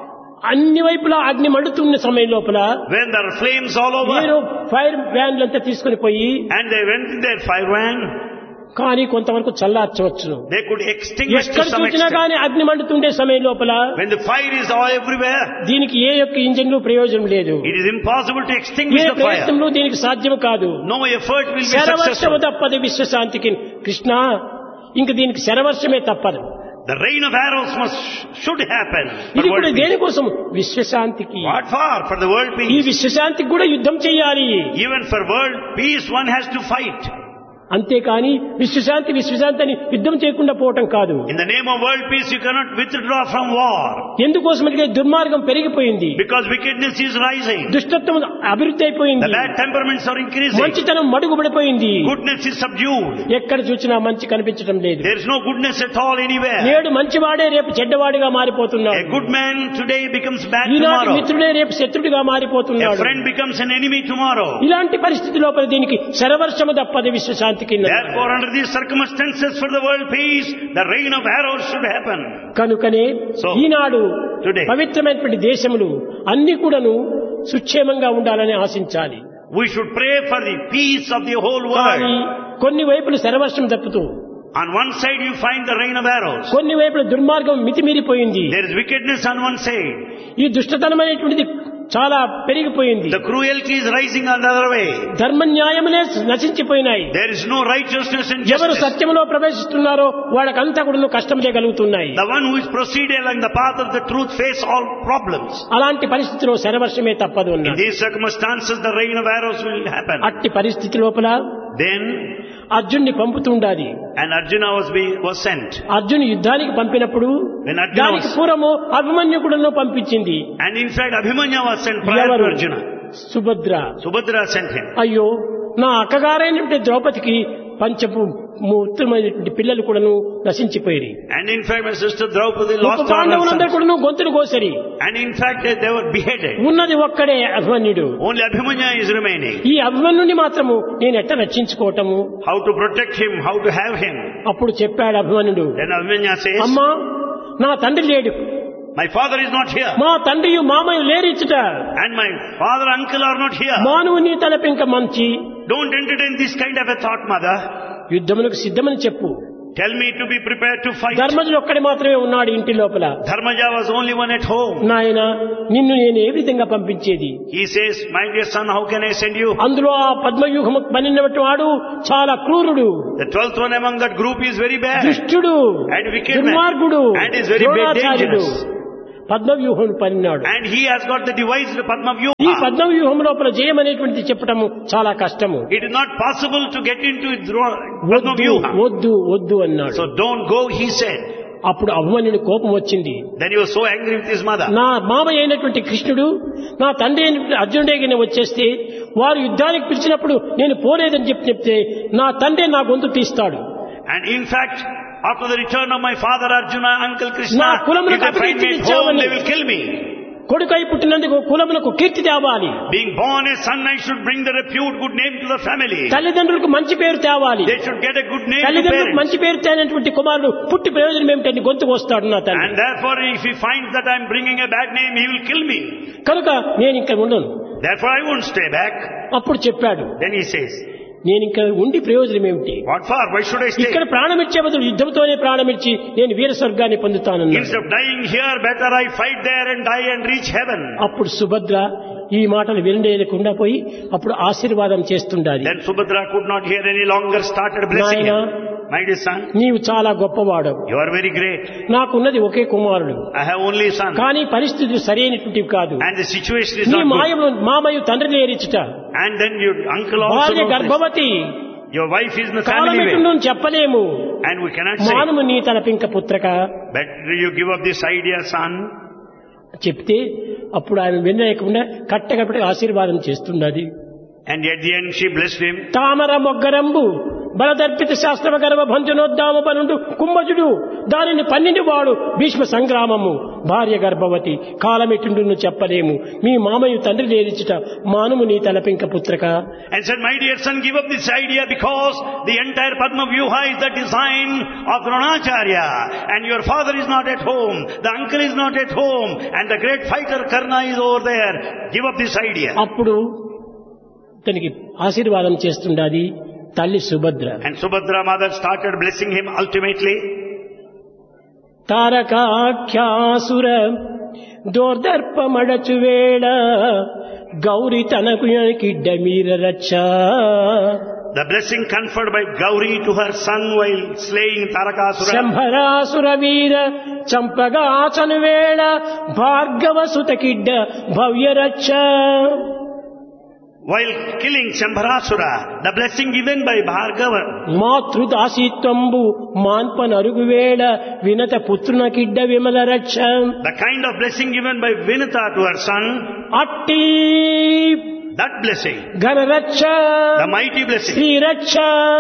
అన్ని వైపులా అగ్ని మండుతున్న సమయం లోపల When there are flames all మీరు over, ఫైర్ వ్యాన్లంతా తీసుకుని పోయి and they went in their fire van, కానీ కొంతవరకు చల్లార్చవచ్చును. they could extinguish ఎక్కడ to some చూసినా extent. కానీ అగ్ని మండుతుండే సమయం లోపల When the fire is all everywhere, దీనికి ఏ యొక్క ఇంజన్లు ప్రయోజనం లేదు. it is impossible to A extinguish the fire. ప్రయత్నంలో దీనికి సాధ్యం కాదు. No effort will be శరవర్షము successful. తప్పది విశ్వశాంతికి. కృష్ణ ఇంక దీనికి శరవర్షమే తప్పదు. The rain of arrows must should happen for ఇది కూడా world peace. దేనికోసం? విశ్వశాంతికి. What for? For the world ఈ peace. విశ్వశాంతికి కూడా యుద్ధం చేయాలి. Even for world peace, one has to fight. అంతేకాని విశ్వశాంతి విశ్వశాంతి అని యుద్ధం చేయకుండా పోవటం కాదు. In the name of world peace, you cannot withdraw from war. ఎందుకోసమంటే దుర్మార్గం పెరిగిపోయింది, Because wickedness is rising. దుష్టత్వం అభివృద్ధి The అయిపోయింది, bad temperaments are increasing. మంచితనం మడుగుపడిపోయింది. Goodness is subdued. ఎక్కడ చూసినా మంచి కనిపించడం లేదు. There is no goodness at all anywhere. నేడు మంచివాడే రేపు చెడ్డవాడిగా మారిపోతున్నాడు. A good man today becomes bad ఈనాటి tomorrow. మిత్రుడే రేపు శత్రుడిగా A మారిపోతున్నాడు. friend becomes an enemy tomorrow. ఇలాంటి పరిస్థితి లోపల దీనికి శరవర్షము తప్పది విశ్వశాంతికి. Therefore, under these circumstances for the world peace, the rain of arrows should happen. కనుకనే So, ఈనాడు today, పవిత్రమైనటువంటి దేశములు అన్ని కూడాను సుక్షేమంగా ఉండాలని ఆశించాలి. we should pray for the peace of the whole కానీ world. కొన్ని వైపులు శరవర్షం తప్పుతూ, On one side you find the rain of arrows. కొన్ని వైపుల దుర్మార్గం మితిమీరిపోయింది. There is wickedness on one side. ఈ దుష్టతనమైనటువంటిది చాలా పెరిగిపోయింది. The cruelty is rising on the other way. ధర్మ న్యాయములే నశించిపోయినాయి. There is no righteousness and ఎవరు justice. సత్యంలో ప్రవేశిస్తున్నారో వాళ్ళకంతా కూడా కష్టములే కలుగుతున్నాయి. The one who is proceeding along the path of the truth face all problems. అలాంటి పరిస్థితిలో శరవర్షమే తప్పదు In అన్నాడు. these circumstances, the rain of arrows will happen. అట్టి పరిస్థితి లోపల Then, అర్జున్ని పంపుతుండాలి. and Arjuna was, be, was sent. Arjun యుద్ధానికి పంపినప్పుడు When Arjuna దానికి was, పూర్వము అభిమన్యుకుడును పంపించింది. and in fact Abhimanya was sent prior to ఎవరు? Arjuna. Subhadra. Subhadra sent him. అయ్యో, నా అక్కగారైనటువంటి ద్రౌపదికి పంచపు ఉత్తమమైనటువంటి పిల్లలు కూడాను నశించిపోయి, And in fact my sister Draupadi lost all her పాండవులందరూ sons. కూడాను గొంతులు కోసరి. And in fact they, they were beheaded. ఉన్నది ఒక్కడే అభిమన్యుడు. Only Abhimanya is remaining. ఈ అభిమన్యుని మాత్రము నేను ఎట్ట రక్షించుకోవటము? How to protect him, how to have him. అప్పుడు చెప్పాడు అభిమన్యుడు, Then Abhimanya says, అమ్మా నా తండ్రి లేడు, my father is not here. మా తండ్రియు మామయ్య లేరిచ్చుట, And my father, uncle are not here. మానవు నీ తలపింక మంచి Don't entertain this kind of a thought, mother. యుద్ధములకు సిద్ధమని చెప్పు. Tell me to be prepared to fight. ధర్మజుడు ఒక్కడే మాత్రమే ఉన్నాడు ఇంటి లోపల. Dharmaja was only one at home. నాయన నిన్ను నేను ఏ విధంగా పంపించేది? He says, my dear son, how can I send you? అందులో ఆ పద్మవ్యూహము పన్నినటువంటి వాడు చాలా క్రూరుడు, The twelfth one among that group is very bad. దుష్టుడు, And wicked man. దుర్మార్గుడు, And is very bad, Dronacharyudu. dangerous. పద్మవ్యూహం పన్నాడు. And he has got the device, the Padma ఈ Vyuha. పద్మవ్యూహం లోపల జయం అనేటువంటిది చెప్పటము చాలా కష్టము. It is not possible to get into Dro- Padma వద్దు Vyuha. వద్దు వద్దు అన్నాడు. So don't go, he said. అప్పుడు అభిమన్యుని కోపం వచ్చింది. Then he was so angry with his mother. నా మామయ్య అయినటువంటి కృష్ణుడు నా తండ్రి అయినటువంటి అర్జునుడే గిన వచ్చేస్తే వారు యుద్ధానికి పిలిచినప్పుడు నేను పోలేదని చెప్పి చెప్తే నా తండ్రి నా గొంతు తీస్తాడు. And in fact, after the return of my father Arjuna, uncle Krishna, నా కులమునకు if they find me at home, they will kill me. కొడుకై పుట్టినందుకు కులమునకు కీర్తి తేవాలి. Being born a son, I should bring the repute, good name to the family. తల్లిదండ్రులకు మంచి పేరు తేవాలి. They should get a good name to తల్లిదండ్రులకు parents. మంచి పేరు తేనటువంటి కుమారుడు పుట్టి ప్రయోజనం ఏమిటని గొంతుకు వస్తాడు నా తండ్రి. And therefore, if he finds that I am bringing a bad name, he will kill me. కనుక నేను ఇంకా ఉండను. Therefore, I won't stay back. అప్పుడు చెప్పాడు, Then he says, నేను ఇంకా ఉండి ప్రయోజనం ఏమిటి? what for? Why should I stay? ఇక్కడ ప్రాణమిచ్చే బదులు యుద్ధంతోనే ప్రాణమిచ్చి నేను వీర స్వర్గాన్ని పొందుతానన్నాడు. Instead of dying here, better I fight there and die and reach heaven. అప్పుడు సుభద్ర ఈ మాటలు వినలేకుండా పోయి అప్పుడు ఆశీర్వాదం చేస్తుండాలి. Then Subhadra could not hear any longer, started blessing నాయనా, him. My dear son, నీవు చాలా గొప్పవాడు, you are very great. నాకున్నది ఒకే కుమారుడు, I have only a son. కానీ పరిస్థితులు సరైనటువంటివి కాదు. And the situation is నీ not good. మాయము మామయ్య తండ్రి లేరిచుట, And then your uncle also భార్య knows this. గర్భవతి, Your wife is in the family way. కాలమెటుండు చెప్పలేము. And we cannot say, మానము నీ తలపింక పుత్రక better you give up this idea, son. చెప్తే అప్పుడు ఆయన వినలేకుండా కట్టకపటి ఆశీర్వాదం చేస్తున్నది. And at the end she blessed him. తామర మొగ్గరంబు బలదర్పిత శాస్త్రవ గర్వ భంజనోద్దామ పనుండు కుంభజుడు దానిని పన్నెండు వాడు భీష్మ సంగ్రామము భార్య గర్భవతి, కాలమెట్టుండును చెప్పలేము, మీ మామయ్య తండ్రి లేరిచుట మానుము నీ తలపింక పుత్రక. And said, my dear son, give up this idea because the entire Padma Vyuha is the design of Dronacharya and your father is not at home, the uncle is not at home and the great fighter Karna is over there. Give up this idea. అప్పుడు తనకి ఆశీర్వాదం చేస్తుండాది తల్లి Subhadra. And Subhadra mother started blessing him ultimately. తారకాఖ్యాసుర దోర్దర్పమడచు వేళ గౌరి తనకు కిడ్డ మీర రచ్చ. The blessing conferred by Gauri to her son while slaying Tarakasura. శంభరాసుర వీర చంపగాచను వేళ భార్గవ సుత కిడ్డ భవ్య రచ్చ. While killing Shambharasura, the blessing given by Bhargava. మాతృదాసీత్వంబు మాన్పనరుగు వేళ వినత పుత్రున కిడ్డ విమల రక్ష. The kind of blessing given by Vinata to her son. అట్టి That blessing. ఘనరక్ష, The mighty blessing. Sriraksha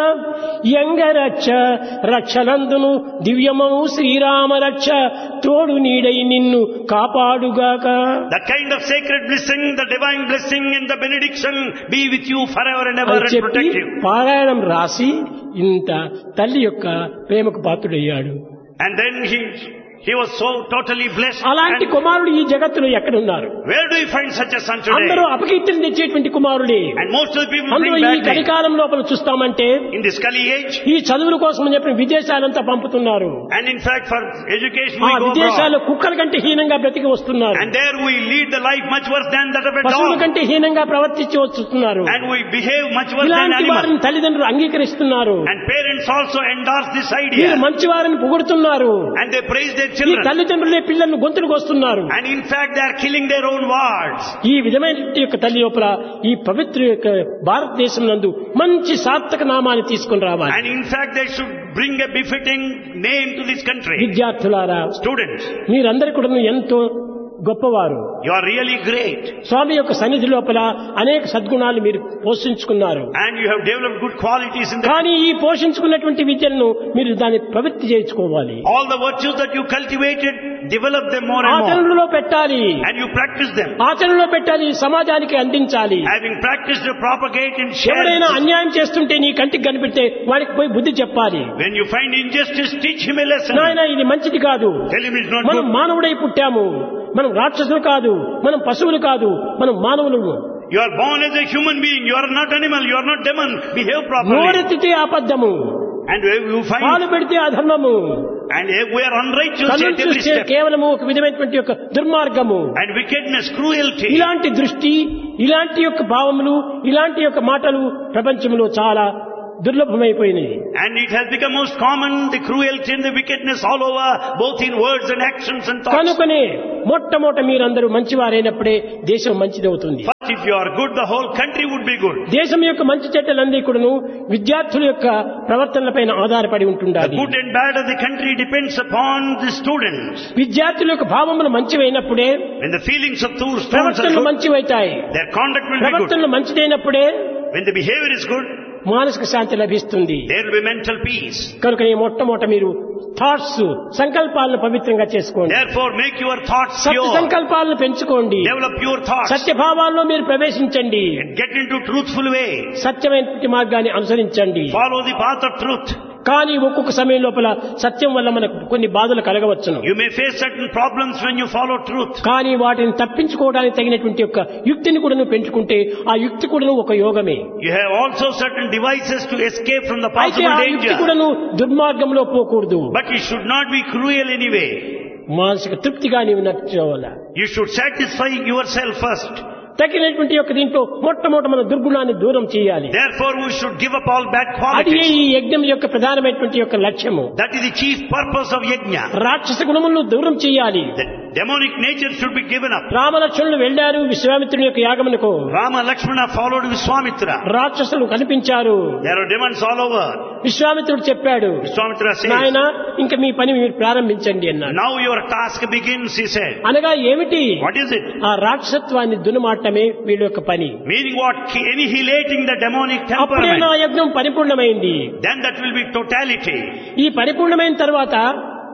యంగరక్ష రక్షలందును దివ్యమౌ Srirama రక్ష తోడు నీడై నిన్ను కాపాడుగాక. The kind of sacred blessing, the divine blessing and the benediction be with you forever and ever and చెప్పి protect you. పారాయణం రాసి ఇంత తల్లి యొక్క ప్రేమకు పాత్రుడయ్యాడు. And then he he was so totally blessed. అలాంటి And కుమారుడు ఈ జగత్తులో ఎక్కడున్నారు? where do you find such a son today? అందరూ అపకీర్తిని తెచ్చేటువంటి కుమారుడే. And most of the people అందులో bring ఈ bad name. కలికాలం లోపల చూస్తామంటే In this Kali age, ఈ చదువుల కోసం అని చెప్పి విదేశాలంతా పంపుతున్నారు. and in fact for education ఆ we go విదేశాల్లో abroad. కుక్కల కంటే హీనంగా బ్రతికి వస్తున్నారు. And there we lead the life much worse than that of a పశువుల dog. కంటే హీనంగా ప్రవర్తించి వస్తున్నారు. And we behave much worse than ఇలాంటి animals. వారిని తల్లిదండ్రులు అంగీకరిస్తున్నారు. And parents also endorse this వీరు idea. మంచి వారిని పొగుడుతున్నారు. And they praise their ఈ children. తల్లిదండ్రులే పిల్లలను గొంతులకు వస్తున్నారు. And in fact they are killing their own wards. ఈ విధమైన యొక్క తల్లి లోపల ఈ పవిత్ర యొక్క భారతదేశం నందు మంచి సార్థక నామాన్ని తీసుకుని రావాలి. And in fact they should bring a befitting name to this country. విద్యార్థులారా, Students, మీరందరూ కూడా ఎంతో గొప్పవారు. you are really great. స్వామి యొక్క సన్నిధి లోపల అనేక సద్గుణాలు మీరు పోషించుకున్నారు. And you have developed good qualities in the... కానీ ఈ పోషించుకున్నటువంటి విద్యలను మీరు దాన్ని ప్రవృత్తి చేయించుకోవాలి. All the virtues that you cultivated, develop them more and more. ఆచరణలో పెట్టాలి. And you practice them. ఆచరణలో పెట్టాలి, సమాజానికి అందించాలి. Having practiced to propagate and share. ఎవరైనా అన్యాయం చేస్తుంటే నీ కంటికి కనిపెడితే వాడికి పోయి బుద్ధి చెప్పాలి. When you find injustice, teach him a lesson. నాయన ఇది మంచిది కాదు. Tell him it's not మనం good. మానవుడై పుట్టాము. మనం రాక్షసులు కాదు, మనం పశువులు కాదు, మనం మానవులు. You are born as a human being. You are not animal. You are not demon. Behave properly. నోరెత్తితే అబద్ధము, And you find... పాలు పెడితే అధర్మము, And we are unrighteous కన్నులు at every చూస్తే step. కేవలము ఒక విధమైనటువంటి యొక్క దుర్మార్గము. And wickedness, cruelty. ఇలాంటి దృష్టి, ఇలాంటి యొక్క భావములు, ఇలాంటి యొక్క మాటలు ప్రపంచంలో చాలా దుర్లభమైపోయినాయి. And it has become most common, the cruelty and the wickedness all over, both in words and actions and thoughts. కనుకనే మొట్టమొదట మీరందరూ మంచివారైనప్పుడే దేశం మంచిదవుతుంది. But if you are good, the whole country would be good. దేశం యొక్క మంచి చెడ్డలన్నీ కూడాను విద్యార్థుల యొక్క ప్రవర్తనలపైన ఆధారపడి The ఉంటుండాలి. good and bad of the country depends upon the students. విద్యార్థుల యొక్క భావములు మంచివైనప్పుడే When the feelings of those students are ప్రవర్తనలు good, మంచివైతాయి. their conduct will be good. ప్రవర్తనలు మంచిదైనప్పుడే When the behavior is good, మానసిక శాంతి లభిస్తుంది. there will be mental peace. కనుక ఈ మొట్టమొదట మీరు థాట్స్, సంకల్పాలను పవిత్రంగా చేసుకోండి. Therefore, make your thoughts Satya pure. సంకల్పాలను పెంచుకోండి. Develop pure thoughts. సత్యభావాల్లో మీరు ప్రవేశించండి. And get into truthful way. సత్యమైన మార్గాన్ని అనుసరించండి. Follow the path of truth. కానీ ఒక్కొక్క సమయం లోపల సత్యం వల్ల మనకు కొన్ని బాధలు కలగవచ్చును. You may face certain problems when you follow truth. కానీ వాటిని తప్పించుకోవడానికి తగినటువంటి యొక్క యుక్తిని కూడా నువ్వు పెంచుకుంటే ఆ యుక్తి కూడా ఒక యోగమే. You have also certain devices to escape from the అయితే possible ఆ యుక్తి danger. కూడా నువ్వు దుర్మార్గంలో పోకూడదు. But you should not be cruel anyway. మానసిక తృప్తిగా నీవు నడుచుకోవాలి. You should satisfy yourself first. తగినటువంటి యొక్క దీంట్లో మొట్టమొదట మన దుర్గుణాన్ని దూరం చేయాలి. Therefore we should give up all bad అది qualities. ఈ యజ్ఞం యొక్క ప్రధానమైనటువంటి యొక్క లక్ష్యము. That is the chief purpose of yajna. రాక్షస గుణములను దూరం చేయాలి. The demonic nature should be given up. రామలక్ష్మణులు వెళ్లారు విశ్వామిత్రుని యొక్క యాగమునకు. Rama Lakshmana followed Vishwamitra. రాక్షసులు కనిపించారు. There are demons all over. విశ్వామిత్రుడు చెప్పాడు, Vishwamitra says, నాయన ఇంక మీ పని మీరు ప్రారంభించండి అన్నాడు. now your task begins, he said. అనగా ఏమిటి? What is it? ఆ రాక్షసత్వాన్ని దునుమాటమే వీళ్ళ యొక్క పని. Meaning what? Annihilating the demonic అప్పుడే నా temperament. యజ్ఞం పరిపూర్ణమైంది. Then that will be totality. ఈ పరిపూర్ణమైన తర్వాత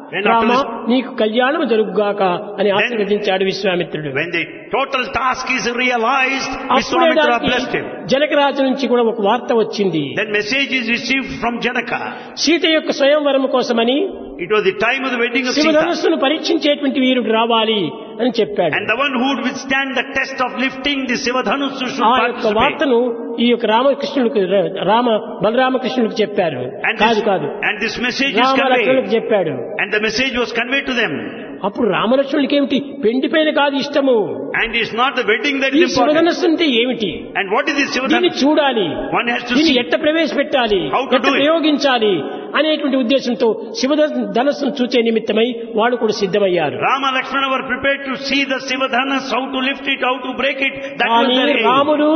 When రామ after నీకు కళ్యాణం జరుగుగాక అని ఆశీర్వదించాడు విశ్వామిత్రుడు. When the total task is realized, అప్పుడే Vishwamitra దానికి blessed him. జనకరాజు నుంచి కూడా ఒక వార్త వచ్చింది. Then message is received from Janaka. Sita యొక్క స్వయంవరం కోసమని It was the time of the wedding of Sita. శివధనుస్సును పరీక్షించేటువంటి వీరుడు రావాలి అని చెప్పాడు. And the one who would withstand the test of lifting the Sivadhanussu should ఆ యొక్క participate. వార్తను ఈ యొక్క రామకృష్ణుడికి రామ బలరామకృష్ణుడికి చెప్పారు. And కాదు this, కాదు and this message is రామలక్ష్మణుడికి conveyed. చెప్పాడు. And the message was conveyed to them. అప్పుడు రామలక్ష్మణుడికి ఏమిటి పెండి పైన కాదు ఇష్టము, And it's not the wedding that ఈ is important. శివధనస్సు అంటే ఏమిటి, And what is this దీన్ని Sivadhanussu? చూడాలి, One has to దీన్ని see. ఎట్ట ప్రవేశపెట్టాలి, How to ఎట్ట do it. ప్రయోగించాలి అనేటువంటి ఉద్దేశంతో శివధనస్సును చూచే నిమిత్తమై వాళ్ళు కూడా సిద్ధమయ్యారు. Rama and Lakshmana were prepared to see the Sivadhanas, how to lift it, how to break it. That was కానీ their aim. రాముడు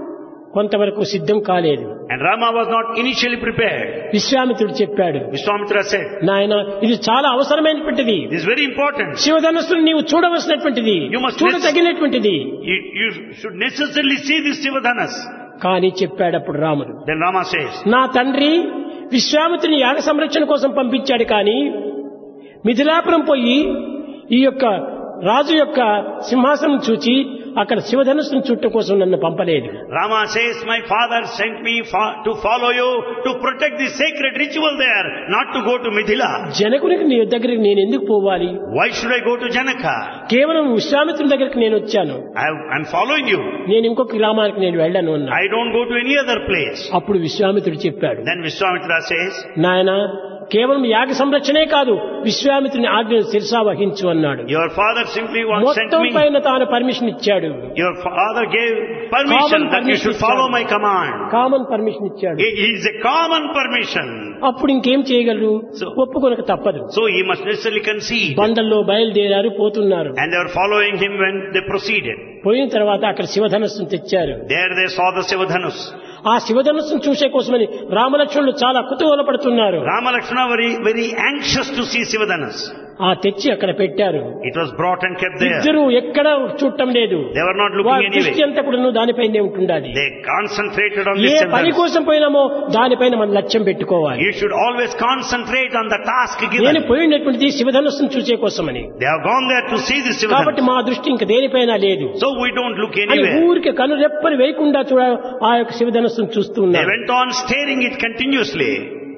కొంతవరకు సిద్ధం కాలేదు. And Rama was not initially prepared. విశ్వామిత్రుడు చెప్పాడు, Vishwamitra said, నాయన ఇది చాలా అవసరమైనటువంటిది, this is very important. శివధనస్సును నీవు చూడవలసినటువంటిది, You must చూడతగినటువంటిది You, you should necessarily see this Sivadhanas. కానీ చెప్పాడు అప్పుడు రాముడు, Then Rama says, నా తండ్రి విశ్వామిత్రుని యాగ సంరక్షణ కోసం పంపించాడు, కానీ మిథిలాపురం పోయి ఈ యొక్క రాజు యొక్క సింహాసనం చూచి అక్కడ శివధనుస్సును చుట్టం కోసం నన్ను పంపలేదు. Rama says, my father sent me fa- to follow you to protect the sacred ritual there, not to go to Mithila. జనకునికి నీ దగ్గరికి నేను ఎందుకు పోవాలి, Why should I go to Janaka? కేవలం విశ్వామిత్రుని దగ్గరికి నేను వచ్చాను, I, I'm following you. నేను ఇంకొక గ్రామానికి నేను వెళ్ళను అన్నా. I don't go to any other place. అప్పుడు విశ్వామిత్రుడు చెప్పాడు, Then Vishwamitra says, నాయన కేవలం యాగ సంరక్షణే కాదు, విశ్వామిత్రుని ఆజ్ఞను శిరసా వహించు అన్నాడు. your father simply once sent మొత్తం me. పైన తాను పర్మిషన్ ఇచ్చాడు, Your father gave permission Common that you should permission follow ఇచ్చాడు. my command. కామన్ పర్మిషన్ ఇచ్చాడు. It is a common permission. అప్పుడు ఇంకేం చేయగలరు, So- ఒప్పుకొనక తప్పదు. So he must necessarily concede. బండల్లో బయలుదేరారు, పోతున్నారు. And they were following him when they proceeded. పోయిన తర్వాత అక్కడ శివధనస్సును తెచ్చారు. There they saw the Sivadhanus. ఆ శివధనస్సును చూసే కోసమని రామలక్ష్మణులు చాలా కుతూహల పడుతున్నారు. Rama Lakshmana were very, very anxious to see Sivadhanas. ఆ తెచ్చి అక్కడ పెట్టారు. It was brought and kept there. ఇద్దరు ఎక్కడ చూడటం లేదు, They were not looking వారి దృష్టి anyway. అంతా కూడా దానిపైనే ఉంటుండాలి. They concentrated on A this పని Sivadhanas. కోసం పోయినామో దానిపైన మన లక్ష్యం పెట్టుకోవాలి. You should always concentrate on the task నేను given. పోయినటువంటిది శివధనస్సును చూసే కోసమని, They have gone there to see the కాబట్టి Sivadhanas. మా దృష్టి ఇంక దేనిపైన లేదు So we don't look అని anywhere. ఊరికి కను రెప్పని వేయకుండా చూడ ఆ యొక్క శివధనస్సును చూస్తూ They ఉన్నారు. went on staring it continuously.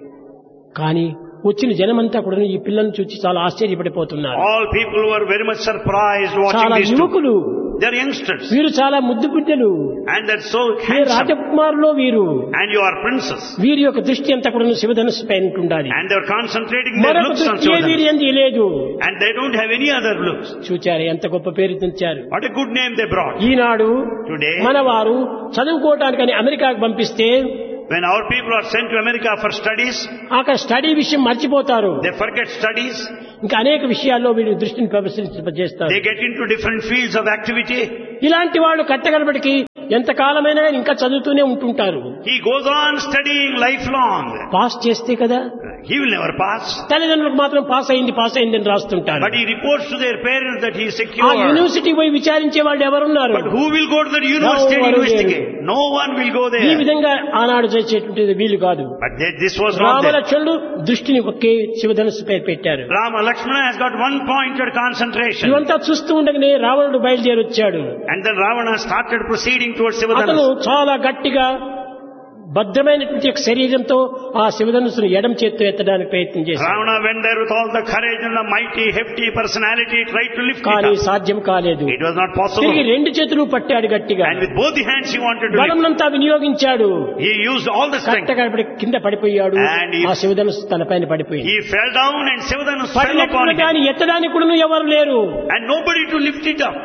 కానీ వచ్చిన జనమంతా కూడా ఈ పిల్లల్ని చూసి చాలా ఆశ్చర్యపడిపోతున్నారు. All people were very much surprised watching చాలా these two. యువకులు, They're youngsters. వీరు చాలా ముద్దు బిడ్డలు, And they're so వీరు handsome. రాజకుమారులో వీరు, And you are princess. వీరి యొక్క దృష్టి అంతా కూడా శివధనుస్సు పైన ఉండాలి. And they're concentrating their మరొక looks on దృష్టి వీరి Sivadhanas. ఎందు లేదు. And they don't have any other looks. చూచారు ఎంత గొప్ప పేరు తెచ్చారు. What a good name they brought. Eenadu Today, మన వారు చదువుకోవటానికని అమెరికాకు పంపిస్తే when our people are sent to America for studies, అక్కడ స్టడీ విషయం మర్చిపోతారు. they forget studies. ఇంకా అనేక విషయాల్లో వీళ్ళు దృష్టిని ప్రదర్శించేస్తారు. They get into different fields of activity. ఇలాంటి వాళ్ళు కట్టగలబడికి ఎంతకాలమైనా ఇంకా చదువుతూనే ఉంటుంటారు. He goes on studying lifelong. Pass చేస్తే కదా, He will never pass. తల్లిదండ్రులకు మాత్రం పాస్ అయింది పాస్ అయింది అని రాస్తుంటారు. But he reports to their parents that he is ఆ secure. యూనివర్సిటీ పోయి విచారించే వాళ్ళు ఎవరున్నారు? But who will go to the university and No one will. investigate? No one will go ఈ there. విధంగా ఆనాడు చేసేటువంటిది వీలు కాదు. But they, this was not there. రామలక్ష్మణుడు దృష్టిని ఒకే శివధనుస్సు పేరు పెట్టారు. Rama Lakshmana has got one pointed concentration. ఇవంతా చూస్తూ ఉండగానే రావణుడు బయలుదేరి వచ్చాడు. And then Ravana started proceeding towards అతను Sivadhanas. చాలా గట్టిగా భద్రమైనటువంటి యొక్క శరీరంతో ఆ శివధనుస్సును ఎడం చేత్తో ఎత్తడానికి ప్రయత్నం చేశాడు. Ravana went there with all the courage and the mighty, hefty personality, tried to lift కానీ it up. సాధ్యం కాలేదు. It was not possible. తిరిగి రెండు చేతులు పట్టాడు గట్టిగా, And with both the hands he wanted to lift. బలంనంతా వినియోగించాడు. He used all the strength. కట్టగడపడి కింద పడిపోయాడు. And he- ఆ శివధనుస్సు తన పైన పడిపోయింది. He fell down and Sivadhanas fell upon పడినప్పుడు him. కానీ ఎత్తడానికి కూడా ఎవరు లేరు. And nobody to lift it up.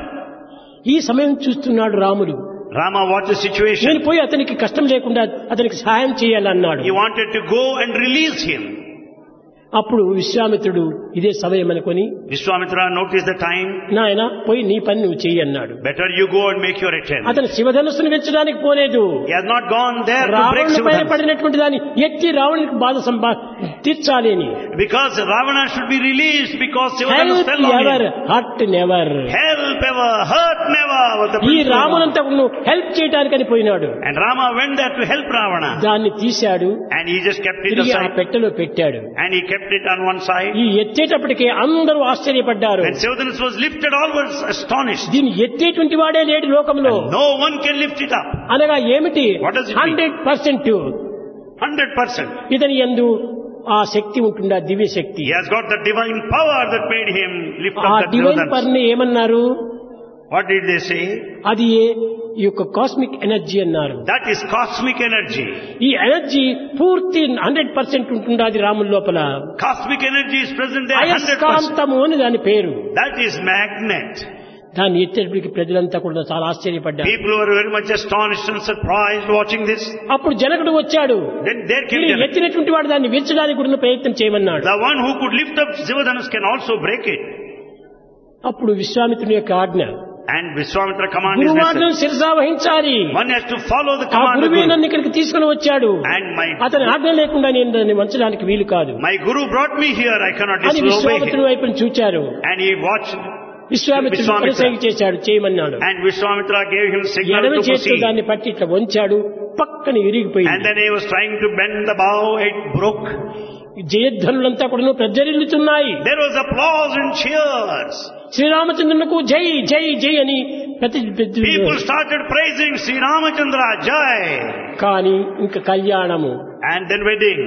ఈ సమయం చూస్తున్నాడు రాముడు. Rama watched the నేను situation. పోయి అతనికి కష్టం లేకుండా అతనికి సహాయం చేయాలన్నాడు. He wanted to go and release him. అప్పుడు విశ్వామిత్రుడు ఇదే సమయం అనుకొని, Vishwamitra noticed the time. నాయన పోయి నీ పని నువ్వు చెయ్యి అన్నాడు. Better you go and make your attempt. అతను శివధనుస్సును పెంచడానికి పోలేదు. He has not gone there to break రావణుని పైన Sivadhanas. పడినటువంటి దాన్ని ఎత్తి రావణునికి బాధ సంపా తీర్చాలి అని. Because Ravana should be released because Sivadhanas help fell on ever him. Hurt never. Help help ever, hurt never was the ఈ principle. రామునంతా హెల్ప్ చేయడానికని పోయినాడు. And Rama went there to help Ravana. దాన్ని తీశాడు, And he just kept it తిరిగి ఆ aside. పెట్టెలో పెట్టాడు. And he kept it on one side. ఈ ఎత్తేటప్పటికే అందరూ ఆశ్చర్యపడ్డారు. When Sivadhanus was lifted, all were astonished. దీన్ని ఎత్తేటువంటి వాడే లేడు లోకంలో. No one can lift it up. అనగా ఏమిటి? What does it mean? Hundred percent Hundred percent. ఇతని యందు ఆ శక్తి ఉంటుందా, దివ్య శక్తి. He has got the divine power that made him lift ఆ up the divine Sivadhanus. Power ని ఏమన్నారు? What did they say? అది ఈ యొక్క కాస్మిక్ ఎనర్జీ అన్నారు. That is cosmic energy. ఈ ఎనర్జీ పూర్తి హండ్రెడ్ పర్సెంట్ ఉంటుంది అది రాముల లోపల. Cosmic energy is present there hundred percent. అయస్కాంతము అని దాని పేరు. That is magnet. దాన్ని ఎత్తేటప్పటికి ప్రజలంతా కూడా చాలా ఆశ్చర్యపడ్డారు. People were very much astonished and surprised watching this. అప్పుడు జనకుడు వచ్చాడు. Then there came దీన్ని Janaka. ఎత్తినటువంటి వాడు దాన్ని విరచడానికి కూడా ప్రయత్నం చేయమన్నాడు. The one who could lift up Sivadhanus can also break it. అప్పుడు విశ్వామిత్రుని యొక్క ఆజ్ఞ, And Vishwamitra command is గురువాజ్ఞను necessary. శిరసా వహించాలి. One has to follow the ఆ command of గురువే Guru. నన్ను ఇక్కడికి తీసుకుని వచ్చాడు. And my, అతని ఆజ్ఞ లేకుండా నేను దాన్ని వంచడానికి వీలు కాదు my Guru brought me here, I cannot అని disobey విశ్వామిత్రుని him. వైపుని చూచారు. And he watched, విశ్వామిత్రుడు విశ్వామిత్ర. పరిసైగ చేశాడు, చేయమన్నాడు. and Vishwamitra gave him signal ఎడమ to చేతితో proceed. దాన్ని పట్టి ఇట్లా వంచాడు, పక్కన And విరిగిపోయింది. then he was trying to bend the bow, it broke. జయధ్వనులంతా కూడా ప్రజ్వరిల్లుతున్నాయి. There was applause and cheers. శ్రీరామచంద్రునకు జై జై జై అని ప్రతి People started praising Sri Ramachandra Jai. కానీ ఇంకా కళ్యాణము And then wedding.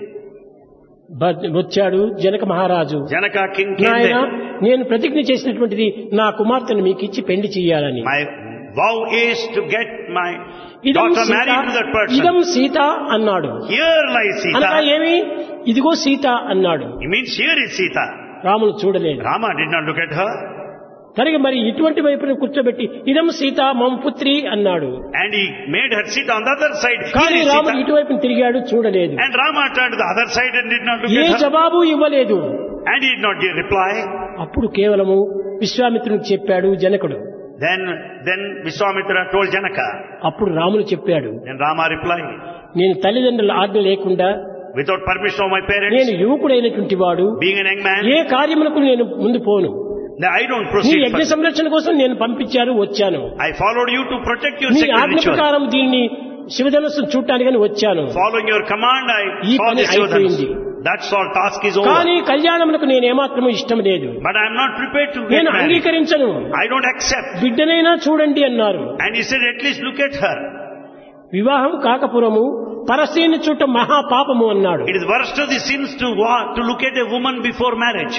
బ- వచ్చాడు జనక మహారాజు. Janaka king came నాయన, there. నేను ప్రతిజ్ఞ చేసినటువంటిది నా కుమార్తెను మీకు ఇచ్చి పెళ్లి చెయ్యాలని. My vow is to get my ఇదం daughter Sita, married to that ఇదం person. సీత అన్నాడు. Here lies అనగా Sita. ఏమి? ఇదిగో సీత అన్నాడు. He means here is Sita. రాముడు చూడలేదు. Rama did not look at her. కనుక మరి ఇటువంటి వైపున కూర్చోబెట్టి ఇదం సీత మమ పుత్రి అన్నాడు. And he made her sit on the other side. కానీ Here is రాముడు Sita. ఇటువైపు తిరిగాడు, చూడలేదు. And Rama turned to the other side and did not look A at her. జవాబు ఇవ్వలేదు. And he did not give reply. అప్పుడు కేవలము విశ్వామిత్రునికి చెప్పాడు జనకుడు. Then, then Vishwamitra told Janaka. అప్పుడు రాముడు చెప్పాడు, Then Rama replied, నేను తల్లిదండ్రుల ఆజ్ఞ లేకుండా, without permission of my parents, నేను యువకుడైనటువంటి వాడు, being an young man, ఏ కార్యములకు నేను ముందు పోను. I don't నీ proceed యజ్ఞ first. సంరక్షణ కోసం నేను పంపించాను, వచ్చాను. I followed you to protect your నీ sacred ఆజ్ఞ ritual. ప్రకారం దీన్ని శివధనస్సును చూడటానికని వచ్చాను. Following your command, I ఈ saw పని this Sivadhanus. అయిపోయింది. That's all, task is over. కానీ కళ్యాణములకు నేను ఏమాత్రము ఇష్టం లేదు. But I am not prepared to get నేను married. అంగీకరించను. I don't accept. బిడ్డనైనా చూడండి అన్నారు. And he said, at least look at her. వివాహం కాకపురము పరస్త్రీని చూడటం మహాపాపము అన్నాడు. It is worst of the sins to walk, to look at a woman before marriage.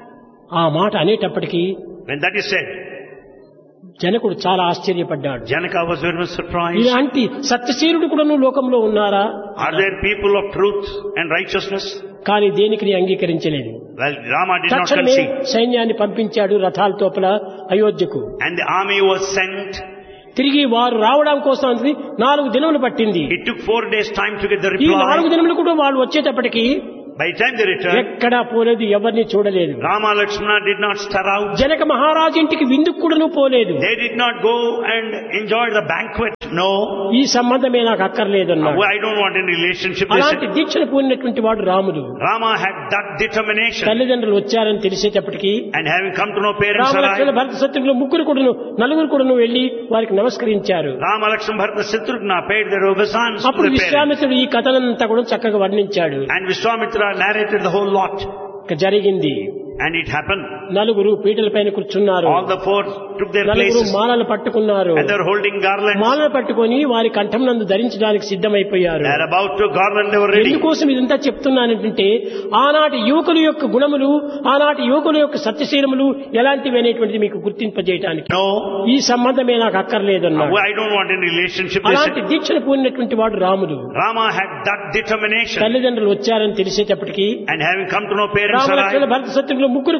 ఆ మాట అనేటప్పటికీ When that is said, జనకుడు చాలా ఆశ్చర్యపడ్డాడు. Janaka was very much surprised. ఇలాంటి సత్యశీలుడు కూడాను లోకంలో ఉన్నారా? Are there people of truth and righteousness? కానీ దేనికి నీ అంగీకరించలేదు. Well, Rama did not తక్షణమే concede. సైన్యాన్ని పంపించాడు రథాల తోపల అయోధ్యకు. And the army was sent. తిరిగి వారు రావడం కోసం అది నాలుగు దినములు పట్టింది. It took four days time to get the ఈ నాలుగు reply. దినములు కూడా వాళ్ళు వచ్చేటప్పటికి By the time they returned, ఎక్కడా పోలేదు, ఎవరిని చూడలేదు. Rama Lakshmana did not stir out. Janaka మహారాజు ఇంటికి విందుకు కూడాను పోలేదు. They did not go and enjoy the banquet. No. ఈ సంబంధమే నాకు అక్కర్లేదు అన్నాడు. I don't want any relationship. They అలాంటి said. దీక్షను పూనినటువంటి వాడు రాముడు. Rama had that determination. తల్లిదండ్రులు వచ్చారని తెలిసేటప్పటికి And having come to know parents Ramalakshmana alive, భరత శత్రుఘ్నులు ముగ్గురు కూడాను నలుగురు కూడాను వెళ్లి వారికి నమస్కరించారు. Rama Lakshmana Bharata Shatrugna paid their obeisance to అప్పుడు the parents. విశ్వామిత్రుడు ఈ కథనంతా కూడా చక్కగా వర్ణించాడు. And Vishwamitra narrated the whole lot. ఇక జరిగింది. And it happened. నలుగురు పీటల పైన కూర్చున్నారు. All the four took their నలుగురు places. మాలలు పట్టుకున్నారు. And they were holding garlands. మాలలు పట్టుకొని వారి కంఠం నందు ధరించడానికి సిద్ధమైపోయారు. They are about to garland, they were ready. ఎందుకోసం ఇదంతా చెప్తున్నానంటే ఆనాటి యువకుల యొక్క గుణములు, ఆనాటి యువకుల యొక్క సత్యశీలములు ఎలాంటివి అనేటువంటిది మీకు గుర్తింపజేయడానికి. No. ఈ సంబంధమే నాకు అక్కర్లేదన్నాడు. I don't want any relationship. They అలాంటి said. దీక్షను పూనినటువంటి వాడు రాముడు. Rama had that determination. తల్లిదండ్రులు వచ్చారని తెలిసేటప్పటికి And having come to know parents Ramalakshmana alive, భరత శత్రుఘ్నులు ముగ్గురు